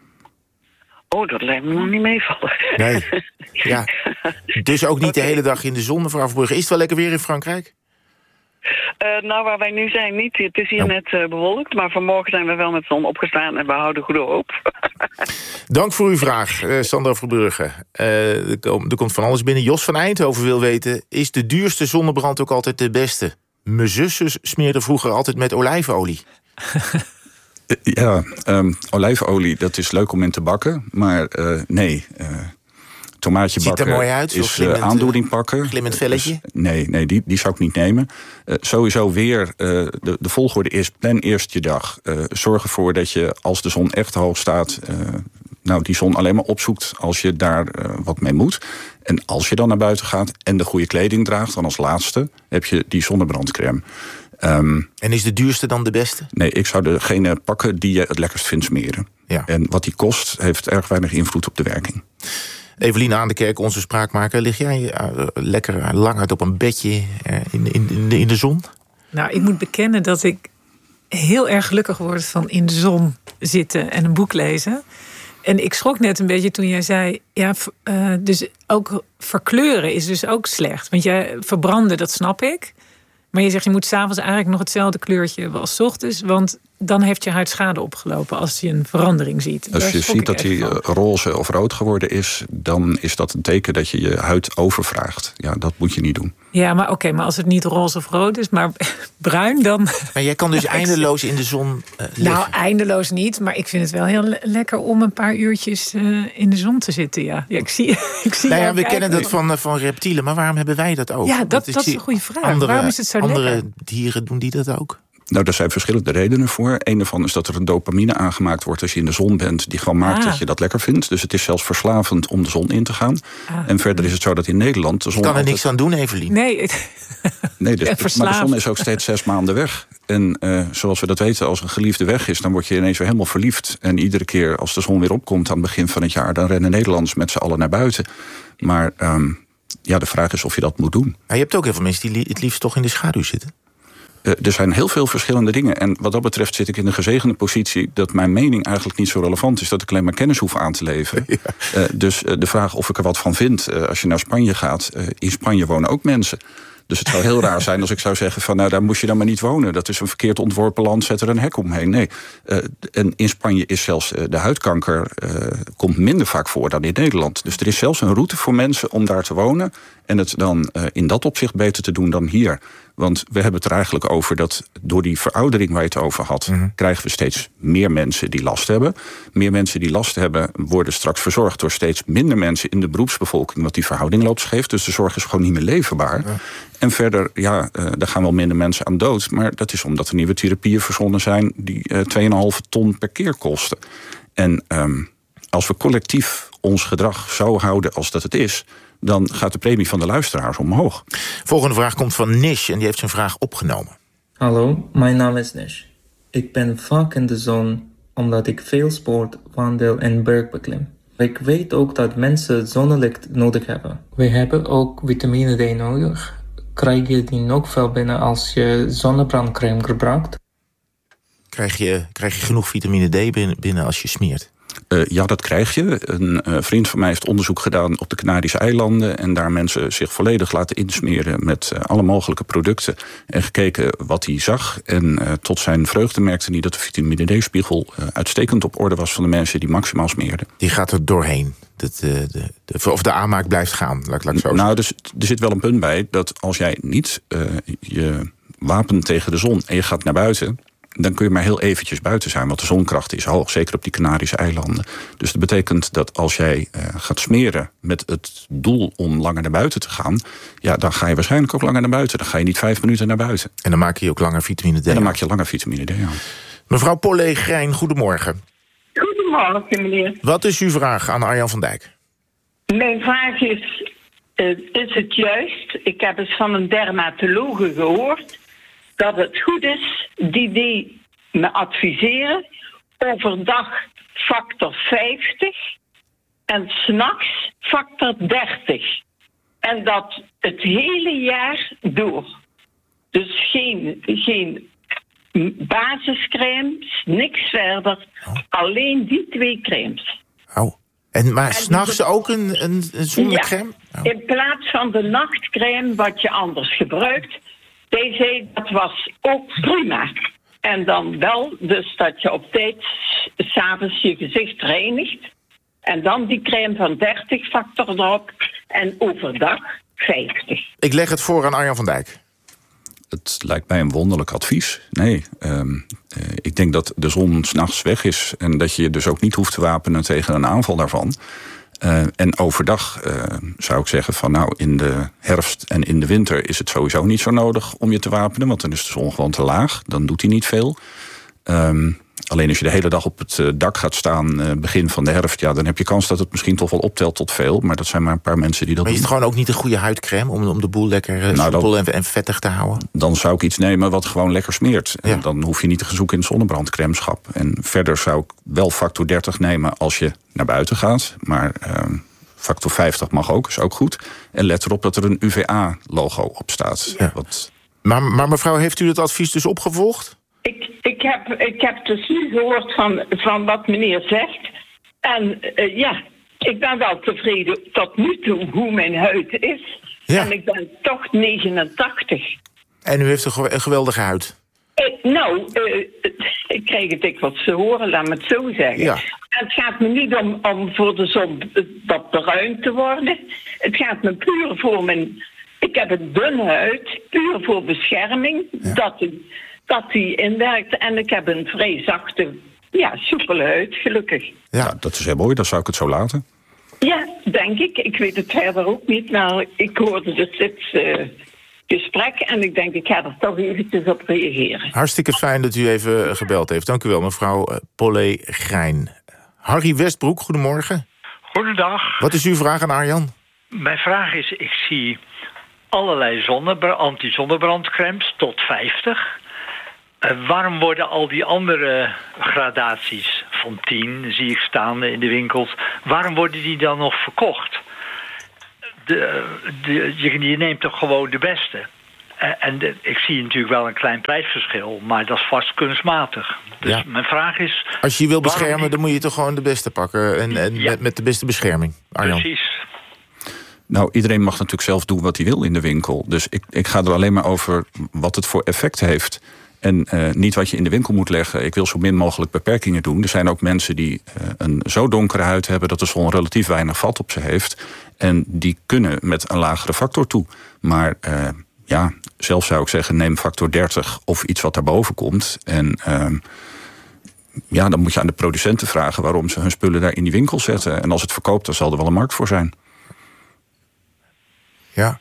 Oh, dat lijkt me nog niet meevallen. Nee. Ja. Dus ook niet okay. de hele dag in de zon, mevrouw Verbrugge. Is het wel lekker weer in Frankrijk? Uh, nou, waar wij nu zijn niet. Het is hier oh. net uh, bewolkt, maar vanmorgen zijn we wel met zon opgestaan en we houden goede hoop. Dank voor uw vraag, uh, Sandra Verbrugge. Uh, er, kom, er komt van alles binnen. Jos van Eindhoven wil weten: is de duurste zonnebrand ook altijd de beste? Mijn zusjes smeerden vroeger altijd met olijfolie. Ja, um, olijfolie, dat is leuk om in te bakken, maar uh, nee... Uh... Tomaatje bakken ziet er mooi uit, is uh, aandoening pakken. Glimmend velletje? Dus, nee, nee die, die zou ik niet nemen. Uh, sowieso weer, uh, de, de volgorde is: plan eerst je dag. Uh, zorg ervoor dat je, als de zon echt hoog staat, Uh, nou, die zon alleen maar opzoekt als je daar uh, wat mee moet. En als je dan naar buiten gaat en de goede kleding draagt, dan als laatste heb je die zonnebrandcrème. Um, en is de duurste dan de beste? Nee, ik zou degene pakken die je het lekkerst vindt smeren. Ja. En wat die kost, heeft erg weinig invloed op de werking. Evelien Aandekerk, onze spraakmaker. Lig jij uh, lekker lang uit op een bedje uh, in, in, in, de, in de zon? Nou, ik moet bekennen dat ik heel erg gelukkig word van in de zon zitten en een boek lezen. En ik schrok net een beetje toen jij zei, ja, uh, dus ook verkleuren is dus ook slecht. Want jij verbranden, dat snap ik. Maar je zegt, je moet 's avonds eigenlijk nog hetzelfde kleurtje hebben als 's ochtends. Want dan heeft je huid schade opgelopen als je een verandering ziet. Als je ziet dat hij roze of rood geworden is, dan is dat een teken dat je je huid overvraagt. Ja, dat moet je niet doen. Ja, maar oké, okay, maar als het niet roze of rood is, maar bruin, dan... Maar jij kan dus eindeloos in de zon uh, liggen? Nou, eindeloos niet, maar ik vind het wel heel le- lekker om een paar uurtjes uh, in de zon te zitten, ja. ja ik zie, ik zie nou ja, we kijken. kennen dat van, van reptielen, maar waarom hebben wij dat ook? Ja, dat, dat, dat is een goede vraag. Andere, waarom is het zo andere lekker? dieren, doen die dat ook? Nou, daar zijn verschillende redenen voor. Een daarvan is dat er een dopamine aangemaakt wordt als je in de zon bent, die gewoon maakt ah. dat je dat lekker vindt. Dus het is zelfs verslavend om de zon in te gaan. Ah. En verder is het zo dat in Nederland de zon. Je kan er altijd... niks aan doen, Evelien. Nee, nee dus, maar de zon is ook steeds zes maanden weg. En uh, zoals we dat weten, als een geliefde weg is, dan word je ineens weer helemaal verliefd. En iedere keer als de zon weer opkomt aan het begin van het jaar, dan rennen Nederlanders met z'n allen naar buiten. Maar um, ja, de vraag is of je dat moet doen. Maar je hebt ook heel veel mensen die het liefst toch in de schaduw zitten. Uh, er zijn heel veel verschillende dingen. En wat dat betreft zit ik in de gezegende positie dat mijn mening eigenlijk niet zo relevant is, dat ik alleen maar kennis hoef aan te leveren. Ja. Uh, dus uh, de vraag of ik er wat van vind, uh, als je naar Spanje gaat, uh, in Spanje wonen ook mensen. Dus het zou heel raar zijn als ik zou zeggen van nou, daar moest je dan maar niet wonen. Dat is een verkeerd ontworpen land, zet er een hek omheen. Nee, uh, en in Spanje is zelfs uh, de huidkanker uh, komt minder vaak voor dan in Nederland. Dus er is zelfs een route voor mensen om daar te wonen en het dan uh, in dat opzicht beter te doen dan hier. Want we hebben het er eigenlijk over dat door die veroudering waar je het over had, mm-hmm. krijgen we steeds meer mensen die last hebben. Meer mensen die last hebben worden straks verzorgd door steeds minder mensen in de beroepsbevolking, wat die verhouding loopt scheef. Dus de zorg is gewoon niet meer leverbaar. Ja. En verder, ja, uh, daar gaan wel minder mensen aan dood. Maar dat is omdat er nieuwe therapieën verzonnen zijn die uh, twee komma vijf ton per keer kosten. En um, als we collectief ons gedrag zo houden als dat het is, dan gaat de premie van de luisteraars omhoog. Volgende vraag komt van Nish en die heeft zijn vraag opgenomen. Hallo, mijn naam is Nish. Ik ben vaak in de zon omdat ik veel sport, wandel en berg beklim. Ik weet ook dat mensen zonnelicht nodig hebben. We hebben ook vitamine D nodig. Krijg je die nog veel binnen als je zonnebrandcrème gebruikt? Krijg je, krijg je genoeg vitamine D binnen, binnen als je smeert? Uh, ja, dat krijg je. Een uh, vriend van mij heeft onderzoek gedaan op de Canarische eilanden en daar mensen zich volledig laten insmeren met uh, alle mogelijke producten en gekeken wat hij zag. En uh, tot zijn vreugde merkte hij dat de vitamine D-spiegel uh, uitstekend op orde was van de mensen die maximaal smeerden. Die gaat er doorheen. Dat, uh, de, de, of de aanmaak blijft gaan, laat, laat ik zo Nou, dus er zit wel een punt bij dat als jij niet uh, je wapent tegen de zon en je gaat naar buiten, dan kun je maar heel eventjes buiten zijn, want de zonkracht is hoog, zeker op die Canarische eilanden. Dus dat betekent dat als jij uh, gaat smeren met het doel om langer naar buiten te gaan, ja, dan ga je waarschijnlijk ook langer naar buiten. Dan ga je niet vijf minuten naar buiten. En dan maak je ook langer vitamine D. En dan maak je langer vitamine D aan. Mevrouw Pollé-Grein, goedemorgen. Goedemorgen, meneer. Wat is uw vraag aan Arjan van Dijk? Mijn vraag is, uh, is het juist, ik heb eens van een dermatologe gehoord, dat het goed is, die die me adviseren, overdag factor vijftig en 's nachts factor dertig. En dat het hele jaar door. Dus geen, geen basiscremes, niks verder. Oh. Alleen die twee crèmes. Oh. En, maar s'nachts ook een, een, een zonnecrème? Ja, oh. In plaats van de nachtcrème wat je anders gebruikt. Deze, dat was ook prima. En dan wel, dus dat je op tijd 's avonds je gezicht reinigt. En dan die crème van dertig factor erop. En overdag vijftig. Ik leg het voor aan Arjan van Dijk. Het lijkt mij een wonderlijk advies. Nee, um, uh, ik denk dat de zon 's nachts weg is en dat je je dus ook niet hoeft te wapenen tegen een aanval daarvan. Uh, en overdag uh, zou ik zeggen van nou, in de herfst en in de winter is het sowieso niet zo nodig om je te wapenen, want dan is de zon gewoon te laag. Dan doet hij niet veel. Um, alleen als je de hele dag op het dak gaat staan, uh, begin van de herfst, ja, dan heb je kans dat het misschien toch wel optelt tot veel. Maar dat zijn maar een paar mensen die dat maar doen. Maar is het gewoon ook niet een goede huidcrème om, om de boel lekker uh, nou, soepel en, en vettig te houden? Dan zou ik iets nemen wat gewoon lekker smeert. Ja. En dan hoef je niet te gaan zoeken in zonnebrandcrèmeschap. En verder zou ik wel factor dertig nemen als je naar buiten gaat. Maar uh, factor vijftig mag ook, is ook goed. En let erop dat er een U V A-logo op staat. Ja. Wat... Maar, maar mevrouw, heeft u het advies dus opgevolgd? Ik, ik, heb, ik heb dus nu gehoord van, van wat meneer zegt. En uh, ja, ik ben wel tevreden tot nu toe hoe mijn huid is. Ja. En ik ben toch negenentachtig. En u heeft een geweldige huid? Ik, nou, uh, ik kreeg het dikwijls te horen, laat me het zo zeggen. Ja. Het gaat me niet om, om voor de zon wat bruin te worden. Het gaat me puur voor mijn... Ik heb een dunne huid, puur voor bescherming, ja. dat, die, dat die inwerkt. En ik heb een vrij zachte, ja, soepele huid, gelukkig. Ja, ja, dat is heel mooi, dan zou ik het zo laten. Ja, denk ik. Ik weet het verder ook niet. Nou, ik hoorde dus dit uh, gesprek en ik denk, ik ga er toch eventjes op reageren. Hartstikke fijn dat u even gebeld heeft. Dank u wel, mevrouw Pollé Grein. Harry Westbroek, goedemorgen. Goedendag. Wat is uw vraag aan Arjan? Mijn vraag is, ik zie allerlei zonnebrand, anti-zonnebrandcremes tot vijftig. Uh, waarom worden al die andere gradaties van tien, zie ik staan in de winkels, waarom worden die dan nog verkocht? De, de, je, je neemt toch gewoon de beste. Uh, en de, ik zie natuurlijk wel een klein prijsverschil, maar dat is vast kunstmatig. Dus ja. Mijn vraag is... Als je je wil beschermen, die... dan moet je toch gewoon de beste pakken. En, en ja. met, met de beste bescherming, Arjan. Precies. Nou, iedereen mag natuurlijk zelf doen wat hij wil in de winkel. Dus ik, ik ga er alleen maar over wat het voor effect heeft. En uh, niet wat je in de winkel moet leggen. Ik wil zo min mogelijk beperkingen doen. Er zijn ook mensen die uh, een zo donkere huid hebben dat de zon relatief weinig vat op ze heeft. En die kunnen met een lagere factor toe. Maar uh, ja, zelf zou ik zeggen, neem factor dertig of iets wat daarboven komt. En uh, ja, dan moet je aan de producenten vragen waarom ze hun spullen daar in die winkel zetten. En als het verkoopt, dan zal er wel een markt voor zijn. Ja.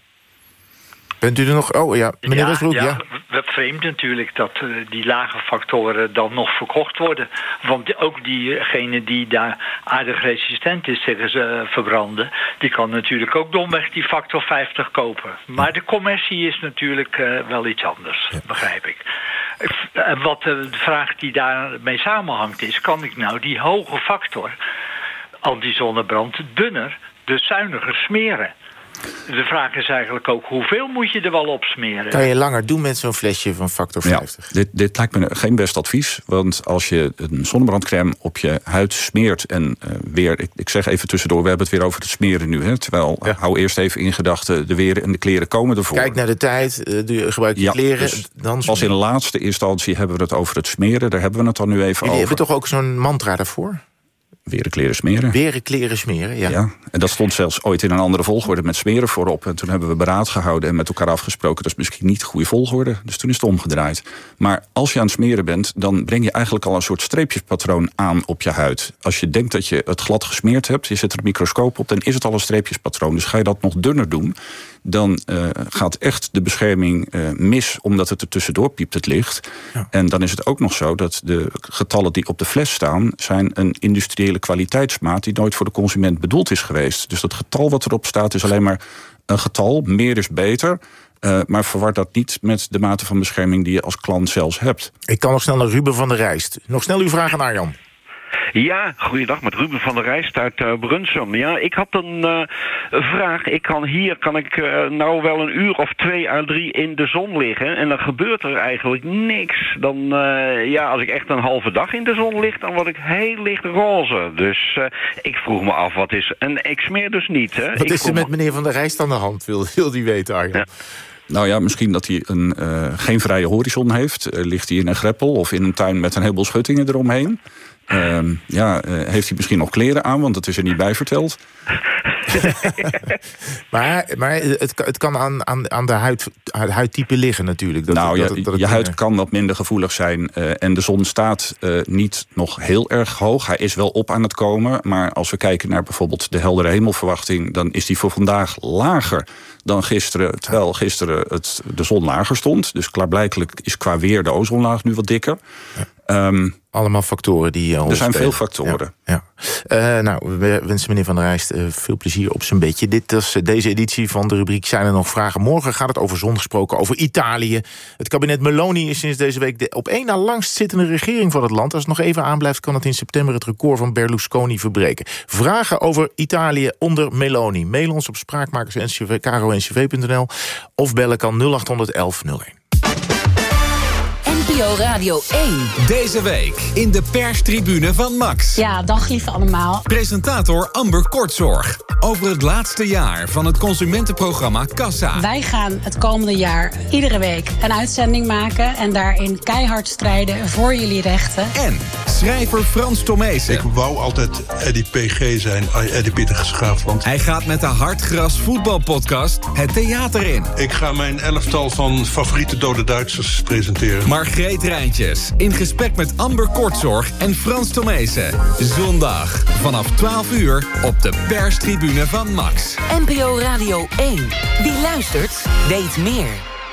Bent u er nog? Oh ja, meneer ja, Westbroek, ja. ja. We vreemd natuurlijk dat uh, die lage factoren dan nog verkocht worden. Want ook diegene die daar aardig resistent is tegen ze uh, verbranden, die kan natuurlijk ook domweg die factor vijftig kopen. Maar de commercie is natuurlijk uh, wel iets anders, ja. begrijp ik. En wat uh, de vraag die daarmee samenhangt is, kan ik nou die hoge factor anti-zonnebrand dunner, dus zuiniger smeren? De vraag is eigenlijk ook, hoeveel moet je er wel op smeren? Kan je langer doen met zo'n flesje van factor vijftig? Ja, dit, dit lijkt me geen best advies. Want als je een zonnebrandcrème op je huid smeert en uh, weer... Ik, ik zeg even tussendoor, we hebben het weer over het smeren nu. Hè, terwijl, ja. uh, hou eerst even in gedachten, de weer en de kleren komen ervoor. Kijk naar de tijd, uh, gebruik je ja, kleren. Dus dan als in laatste instantie hebben we het over het smeren. Daar hebben we het dan nu even Jullie over. Jullie hebben toch ook zo'n mantra daarvoor? Weren kleren smeren. Weren kleren smeren, ja. ja. En dat stond zelfs ooit in een andere volgorde met smeren voorop. En toen hebben we beraad gehouden en met elkaar afgesproken, dat is misschien niet de goede volgorde. Dus toen is het omgedraaid. Maar als je aan het smeren bent, dan breng je eigenlijk al een soort streepjespatroon aan op je huid. Als je denkt dat je het glad gesmeerd hebt, je zet er een microscoop op, dan is het al een streepjespatroon. Dus ga je dat nog dunner doen, dan uh, gaat echt de bescherming uh, mis, omdat het er tussendoor piept, het licht. Ja. En dan is het ook nog zo dat de getallen die op de fles staan, zijn een industriële kwaliteitsmaat die nooit voor de consument bedoeld is geweest. Dus dat getal wat erop staat is alleen maar een getal. Meer is beter. Uh, maar verwar dat niet met de mate van bescherming die je als klant zelfs hebt. Ik kan nog snel naar Ruben van der Rijst. Nog snel uw vraag aan Arjan. Ja, goeiedag, met Ruben van der Rijst uit uh, Brunsum. Ja, ik had een uh, vraag. Ik kan hier kan ik uh, nou wel een uur of twee à drie in de zon liggen en dan gebeurt er eigenlijk niks. Dan, uh, ja, als ik echt een halve dag in de zon lig, dan word ik heel licht roze. Dus uh, ik vroeg me af, wat is... En ik smeer dus niet, hè. Wat ik is er met meneer van der Rijst aan de hand, wil, wil die weten, Arjan? Ja. Nou ja, misschien dat hij een, uh, geen vrije horizon heeft. Uh, ligt hij in een greppel of in een tuin met een heleboel schuttingen eromheen. Uh, ja, uh, heeft hij misschien nog kleren aan, want dat is er niet bij verteld. maar maar het, het kan aan, aan, aan de huid, huidtype liggen natuurlijk. Dat, nou, dat, ja, dat, dat je huid uh... kan wat minder gevoelig zijn. Uh, en de zon staat uh, niet nog heel erg hoog. Hij is wel op aan het komen. Maar als we kijken naar bijvoorbeeld de heldere hemelverwachting, dan is die voor vandaag lager dan gisteren. Terwijl gisteren het, de zon lager stond. Dus klaarblijkelijk is qua weer de ozonlaag nu wat dikker. Ja. Um, Allemaal factoren die... Uh, er zijn veel factoren. Ja, ja. Uh, nou, we wensen meneer Van der Rijst uh, veel plezier op zijn bedje. Dit is uh, deze editie van de rubriek Zijn er nog vragen? Morgen gaat het over zon gesproken, over Italië. Het kabinet Meloni is sinds deze week de op één na langst zittende regering van het land. Als het nog even aanblijft, kan het in september het record van Berlusconi verbreken. Vragen over Italië onder Meloni. Mail ons op spraakmakers punt kro n c v punt n l of bellen kan nul acht honderd elf nul één. O Radio één. Deze week in de perstribune van Max. Ja, dag lieve allemaal. Presentator Amber Kortzorg. Over het laatste jaar van het consumentenprogramma Kassa. Wij gaan het komende jaar iedere week een uitzending maken en daarin keihard strijden voor jullie rechten. En schrijver Frans Tomezen. Ik wou altijd Eddie P G zijn, Eddie Pieter Schaafland. Hij gaat met de Hartgras voetbalpodcast het theater in. Ik ga mijn elftal van favoriete dode Duitsers presenteren. Margreet Rijntjes in gesprek met Amber Kortzorg en Frans Tomezen. Zondag vanaf twaalf uur op de perstribune van Max. N P O Radio één. Wie luistert, weet meer.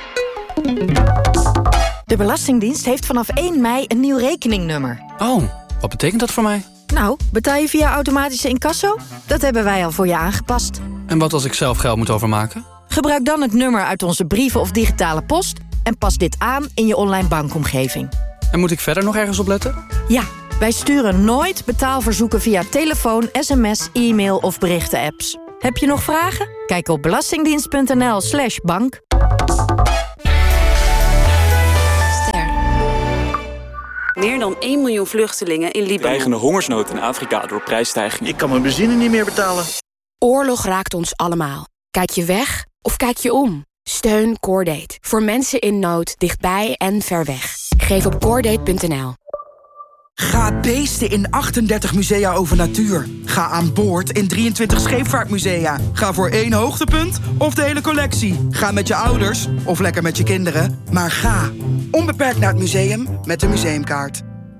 De Belastingdienst heeft vanaf één mei een nieuw rekeningnummer. Oh, wat betekent dat voor mij? Nou, betaal je via automatische incasso? Dat hebben wij al voor je aangepast. En wat als ik zelf geld moet overmaken? Gebruik dan het nummer uit onze brieven of digitale post en pas dit aan in je online bankomgeving. En moet ik verder nog ergens op letten? Ja, wij sturen nooit betaalverzoeken via telefoon, sms, e-mail of berichten-apps. Heb je nog vragen? Kijk op belastingdienst.nl slash bank. Meer dan één miljoen vluchtelingen in Libanon. Dreigende hongersnood in Afrika door prijsstijgingen. Ik kan mijn benzine niet meer betalen. Oorlog raakt ons allemaal. Kijk je weg of kijk je om? Steun Cordate. Voor mensen in nood, dichtbij en ver weg. Geef op cordate punt n l. Ga beesten in achtendertig musea over natuur. Ga aan boord in drieëntwintig scheepvaartmusea. Ga voor één hoogtepunt of de hele collectie. Ga met je ouders of lekker met je kinderen. Maar ga onbeperkt naar het museum met de museumkaart.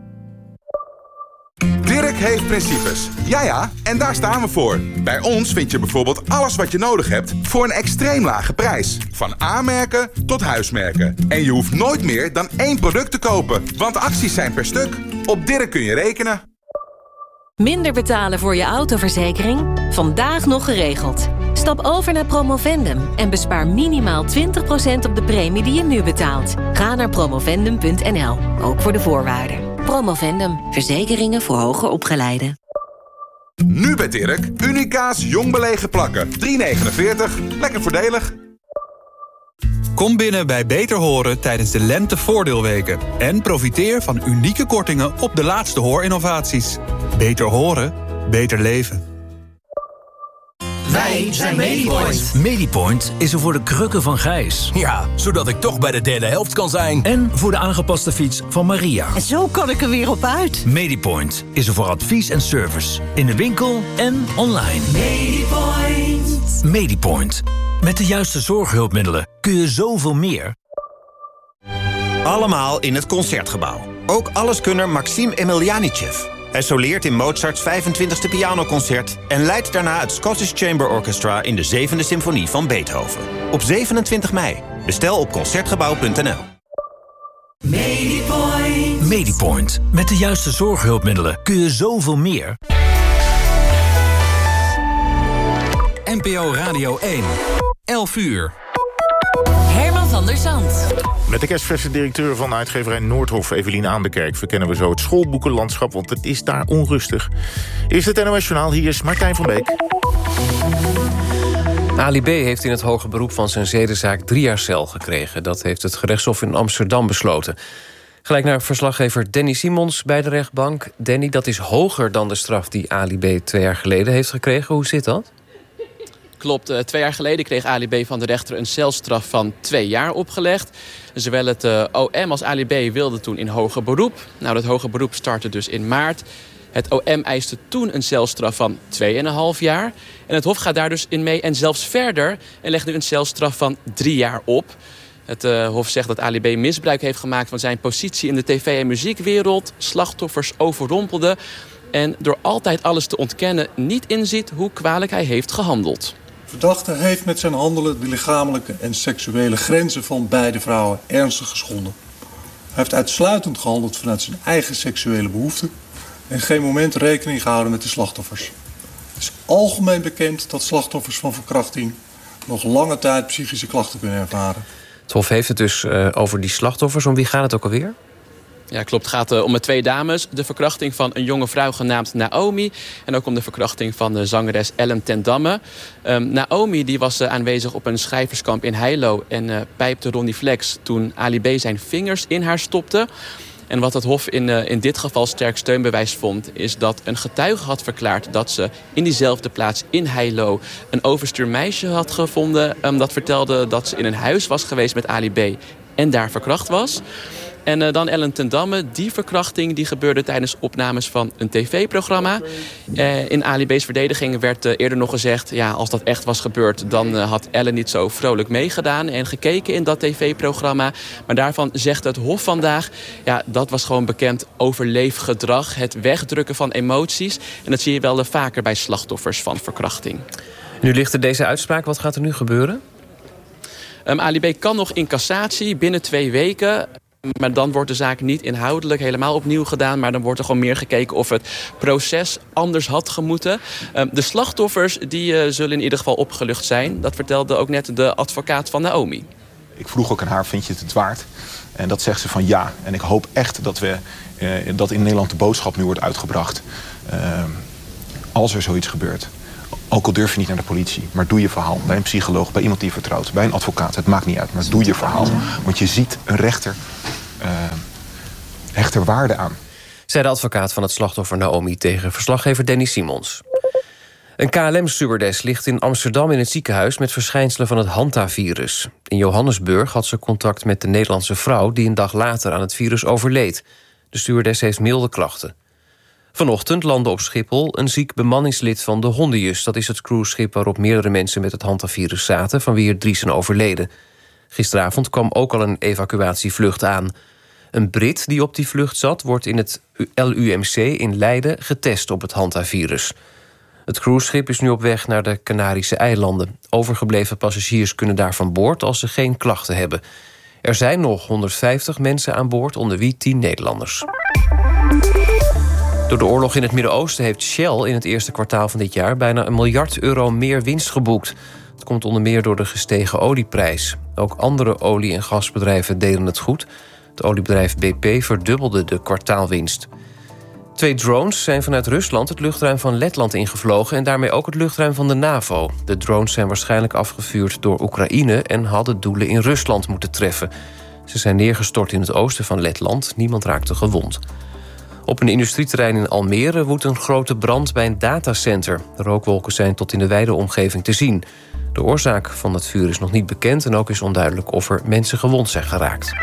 Dirk heeft principes. Ja ja, en daar staan we voor. Bij ons vind je bijvoorbeeld alles wat je nodig hebt voor een extreem lage prijs. Van A-merken tot huismerken. En je hoeft nooit meer dan één product te kopen, want acties zijn per stuk. Op Dirk kun je rekenen. Minder betalen voor je autoverzekering? Vandaag nog geregeld. Stap over naar Promovendum en bespaar minimaal twintig procent op de premie die je nu betaalt. Ga naar promovendum punt n l, ook voor de voorwaarden. Promovendum, verzekeringen voor hoger opgeleiden. Nu bij Dirk, Unica's jong belegen plakken. drie negenenveertig, lekker voordelig. Kom binnen bij Beter Horen tijdens de Lente-voordeelweken. En profiteer van unieke kortingen op de laatste hoorinnovaties. Beter horen, beter leven. Wij zijn Medipoint. Medipoint is er voor de krukken van Gijs. Ja, zodat ik toch bij de derde helft kan zijn. En voor de aangepaste fiets van Maria. En zo kan ik er weer op uit. Medipoint is er voor advies en service. In de winkel en online. Medipoint. Medipoint. Met de juiste zorghulpmiddelen kun je zoveel meer. Allemaal in het Concertgebouw. Ook alleskunner Maxim Emelianichev. Hij soleert in Mozarts vijfentwintigste pianoconcert en leidt daarna het Scottish Chamber Orchestra in de zevende symfonie van Beethoven. Op zevenentwintig mei. Bestel op concertgebouw punt n l. Medipoint. Medipoint. Met de juiste zorghulpmiddelen kun je zoveel meer. N P O Radio één. elf uur. Herman van der Zand. Met de kerstverse directeur van uitgeverij Noordhof, Evelien Aandekerk, verkennen we zo het schoolboekenlandschap, want het is daar onrustig. Eerst het N O S Journaal, hier is Martijn van Beek. Ali B. heeft in het hoger beroep van zijn zedenzaak drie jaar cel gekregen. Dat heeft het gerechtshof in Amsterdam besloten. Gelijk naar verslaggever Danny Simons bij de rechtbank. Danny, dat is hoger dan de straf die Ali B. twee jaar geleden heeft gekregen. Hoe zit dat? Klopt, uh, twee jaar geleden kreeg Ali B. van de rechter een celstraf van twee jaar opgelegd. Zowel het uh, O M als Ali B. wilden toen in hoger beroep. Nou, dat hoger beroep startte dus in maart. Het O M eiste toen een celstraf van twee komma vijf jaar. En het Hof gaat daar dus in mee en zelfs verder en legt nu een celstraf van drie jaar op. Het uh, Hof zegt dat Ali B. misbruik heeft gemaakt van zijn positie in de tv- en muziekwereld, slachtoffers overrompelde en door altijd alles te ontkennen niet inziet hoe kwalijk hij heeft gehandeld. De verdachte heeft met zijn handelen de lichamelijke en seksuele grenzen van beide vrouwen ernstig geschonden. Hij heeft uitsluitend gehandeld vanuit zijn eigen seksuele behoeften en geen moment rekening gehouden met de slachtoffers. Het is algemeen bekend dat slachtoffers van verkrachting nog lange tijd psychische klachten kunnen ervaren. Het Hof heeft het dus uh, over die slachtoffers. Om wie gaat het ook alweer? Ja, klopt. Het gaat uh, om twee dames. De verkrachting van een jonge vrouw genaamd Naomi. En ook om de verkrachting van de zangeres Ellen ten Damme. Um, Naomi die was uh, aanwezig op een schrijverskamp in Heilo. En uh, pijpte Ronnie Flex toen Ali B. zijn vingers in haar stopte. En wat het Hof in, uh, in dit geval sterk steunbewijs vond, is dat een getuige had verklaard dat ze in diezelfde plaats in Heilo een overstuur meisje had gevonden. Um, dat vertelde dat ze in een huis was geweest met Ali B. en daar verkracht was. En uh, dan Ellen ten Damme. Die verkrachting die gebeurde tijdens opnames van een tv-programma. Uh, in Ali B's verdediging werd uh, eerder nog gezegd, ja, als dat echt was gebeurd, dan uh, had Ellen niet zo vrolijk meegedaan en gekeken in dat tv-programma. Maar daarvan zegt het Hof vandaag, ja, dat was gewoon bekend overleefgedrag. Het wegdrukken van emoties. En dat zie je wel uh, vaker bij slachtoffers van verkrachting. Nu ligt er deze uitspraak. Wat gaat er nu gebeuren? Um, Ali B kan nog in cassatie binnen twee weken. Maar dan wordt de zaak niet inhoudelijk helemaal opnieuw gedaan. Maar dan wordt er gewoon meer gekeken of het proces anders had gemoeten. Um, de slachtoffers die, uh, zullen in ieder geval opgelucht zijn. Dat vertelde ook net de advocaat van Naomi. Ik vroeg ook aan haar, vind je het waard? En dat zegt ze van ja. En ik hoop echt dat, we, uh, dat in Nederland de boodschap nu wordt uitgebracht. Uh, als er zoiets gebeurt. Ook al durf je niet naar de politie, maar doe je verhaal. Bij een psycholoog, bij iemand die je vertrouwt, bij een advocaat. Het maakt niet uit, maar doe je verhaal. Want je ziet een rechter uh, hecht er waarde aan. Zei de advocaat van het slachtoffer Naomi tegen verslaggever Danny Simons. Een K L M-stewardess ligt in Amsterdam in het ziekenhuis met verschijnselen van het Hantavirus. In Johannesburg had ze contact met de Nederlandse vrouw die een dag later aan het virus overleed. De stewardess heeft milde klachten. Vanochtend landde op Schiphol een ziek bemanningslid van de Hondius. Dat is het cruiseschip waarop meerdere mensen met het Hantavirus zaten, van wie er drie zijn overleden. Gisteravond kwam ook al een evacuatievlucht aan. Een Brit die op die vlucht zat, wordt in het L U M C in Leiden getest op het Hantavirus. Het cruiseschip is nu op weg naar de Canarische eilanden. Overgebleven passagiers kunnen daar van boord als ze geen klachten hebben. Er zijn nog honderdvijftig mensen aan boord, onder wie tien Nederlanders. Door de oorlog in het Midden-Oosten heeft Shell in het eerste kwartaal van dit jaar bijna een miljard euro meer winst geboekt. Het komt onder meer door de gestegen olieprijs. Ook andere olie- en gasbedrijven deden het goed. Het oliebedrijf B P verdubbelde de kwartaalwinst. Twee drones zijn vanuit Rusland het luchtruim van Letland ingevlogen en daarmee ook het luchtruim van de NAVO. De drones zijn waarschijnlijk afgevuurd door Oekraïne en hadden doelen in Rusland moeten treffen. Ze zijn neergestort in het oosten van Letland. Niemand raakte gewond. Op een industrieterrein in Almere woedt een grote brand bij een datacenter. De rookwolken zijn tot in de wijde omgeving te zien. De oorzaak van het vuur is nog niet bekend en ook is onduidelijk of er mensen gewond zijn geraakt.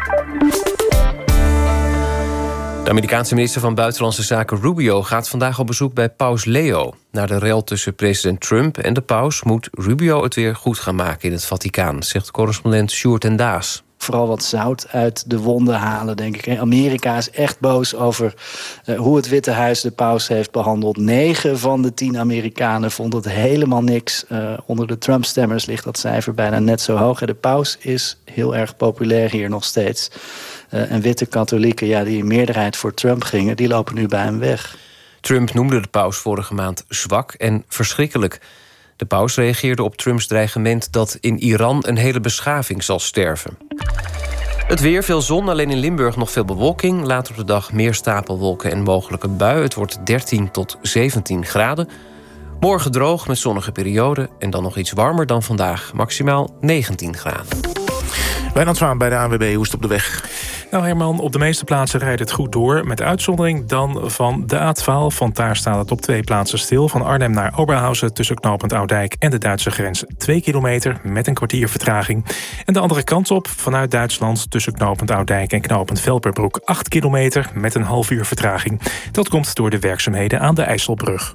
De Amerikaanse minister van Buitenlandse Zaken Rubio gaat vandaag op bezoek bij paus Leo. Na de rel tussen president Trump en de paus moet Rubio het weer goed gaan maken in het Vaticaan, zegt correspondent Sjoerd en Daas. Vooral wat zout uit de wonden halen, denk ik. Amerika is echt boos over uh, hoe het Witte Huis de paus heeft behandeld. Negen van de tien Amerikanen vonden het helemaal niks. Uh, onder de Trump-stemmers ligt dat cijfer bijna net zo hoog. De paus is heel erg populair hier nog steeds. Uh, en witte katholieken, ja, die in meerderheid voor Trump gingen, die lopen nu bij hem weg. Trump noemde de paus vorige maand zwak en verschrikkelijk. De paus reageerde op Trumps dreigement dat in Iran een hele beschaving zal sterven. Het weer, veel zon, alleen in Limburg nog veel bewolking. Later op de dag meer stapelwolken en mogelijk een bui. Het wordt dertien tot zeventien graden. Morgen droog met zonnige perioden en dan nog iets warmer dan vandaag. Maximaal negentien graden. Wijnand Zwaan bij de A N W B, hoe is het op de weg? Nou Herman, op de meeste plaatsen rijdt het goed door. Met uitzondering dan van de A twaalf. Want daar staat het op twee plaatsen stil. Van Arnhem naar Oberhausen tussen knooppunt Oudijk en de Duitse grens. Twee kilometer met een kwartier vertraging. En de andere kant op vanuit Duitsland tussen knooppunt Oudijk en knooppunt Velperbroek. Acht kilometer met een half uur vertraging. Dat komt door de werkzaamheden aan de IJsselbrug.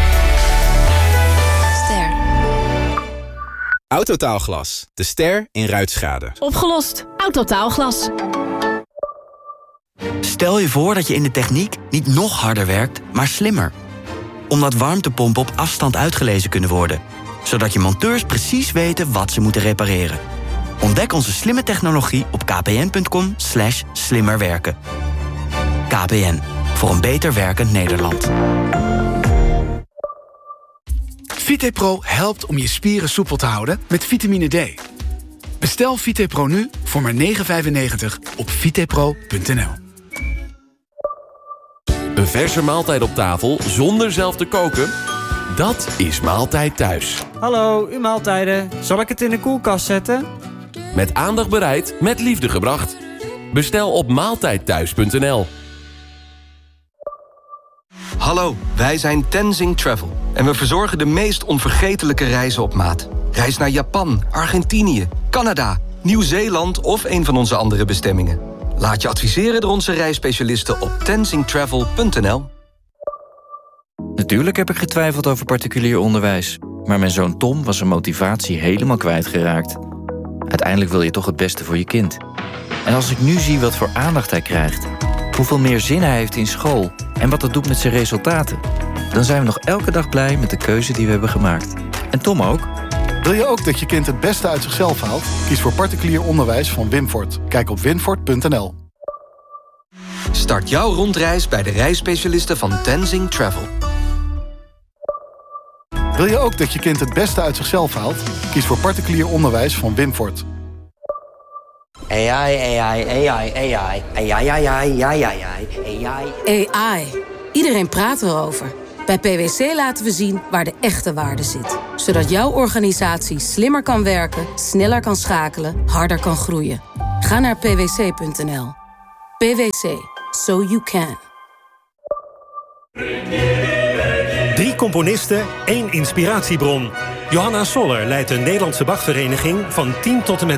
Ster. Autotaalglas. De ster in ruitschade. Opgelost. Autotaalglas. Stel je voor dat je in de techniek niet nog harder werkt, maar slimmer. Omdat warmtepompen op afstand uitgelezen kunnen worden. Zodat je monteurs precies weten wat ze moeten repareren. Ontdek onze slimme technologie op kpn.com slash slimmerwerken. K P N. Voor een beter werkend Nederland. VitePro helpt om je spieren soepel te houden met vitamine D. Bestel VitePro nu voor maar negen vijfennegentig op vitepro punt n l. Een verse maaltijd op tafel zonder zelf te koken? Dat is Maaltijd Thuis. Hallo, uw maaltijden. Zal ik het in de koelkast zetten? Met aandacht bereid, met liefde gebracht. Bestel op maaltijdthuis punt n l. Hallo, wij zijn Tenzing Travel. En we verzorgen de meest onvergetelijke reizen op maat. Reis naar Japan, Argentinië, Canada, Nieuw-Zeeland of een van onze andere bestemmingen. Laat je adviseren door onze reisspecialisten op tenzing travel punt n l. Natuurlijk heb ik getwijfeld over particulier onderwijs. Maar mijn zoon Tom was zijn motivatie helemaal kwijtgeraakt. Uiteindelijk wil je toch het beste voor je kind. En als ik nu zie wat voor aandacht hij krijgt, hoeveel meer zin hij heeft in school en wat dat doet met zijn resultaten, dan zijn we nog elke dag blij met de keuze die we hebben gemaakt. En Tom ook. Wil je ook dat je kind het beste uit zichzelf haalt? Kies voor particulier onderwijs van Winfort. Kijk op winfort punt n l. Start jouw rondreis bij de reisspecialisten van Tenzing Travel. Wil je ook dat je kind het beste uit zichzelf haalt? Kies voor particulier onderwijs van Winfort. A I, A I, A I, A I, A I, A I, A I, A I, A I. A I. Iedereen praat erover. Bij P w C laten we zien waar de echte waarde zit. Zodat jouw organisatie slimmer kan werken, sneller kan schakelen, harder kan groeien. Ga naar p w c punt n l. P w C. So you can. Drie componisten, één inspiratiebron. Johanna Soller leidt de Nederlandse Bachvereniging van tien tot en met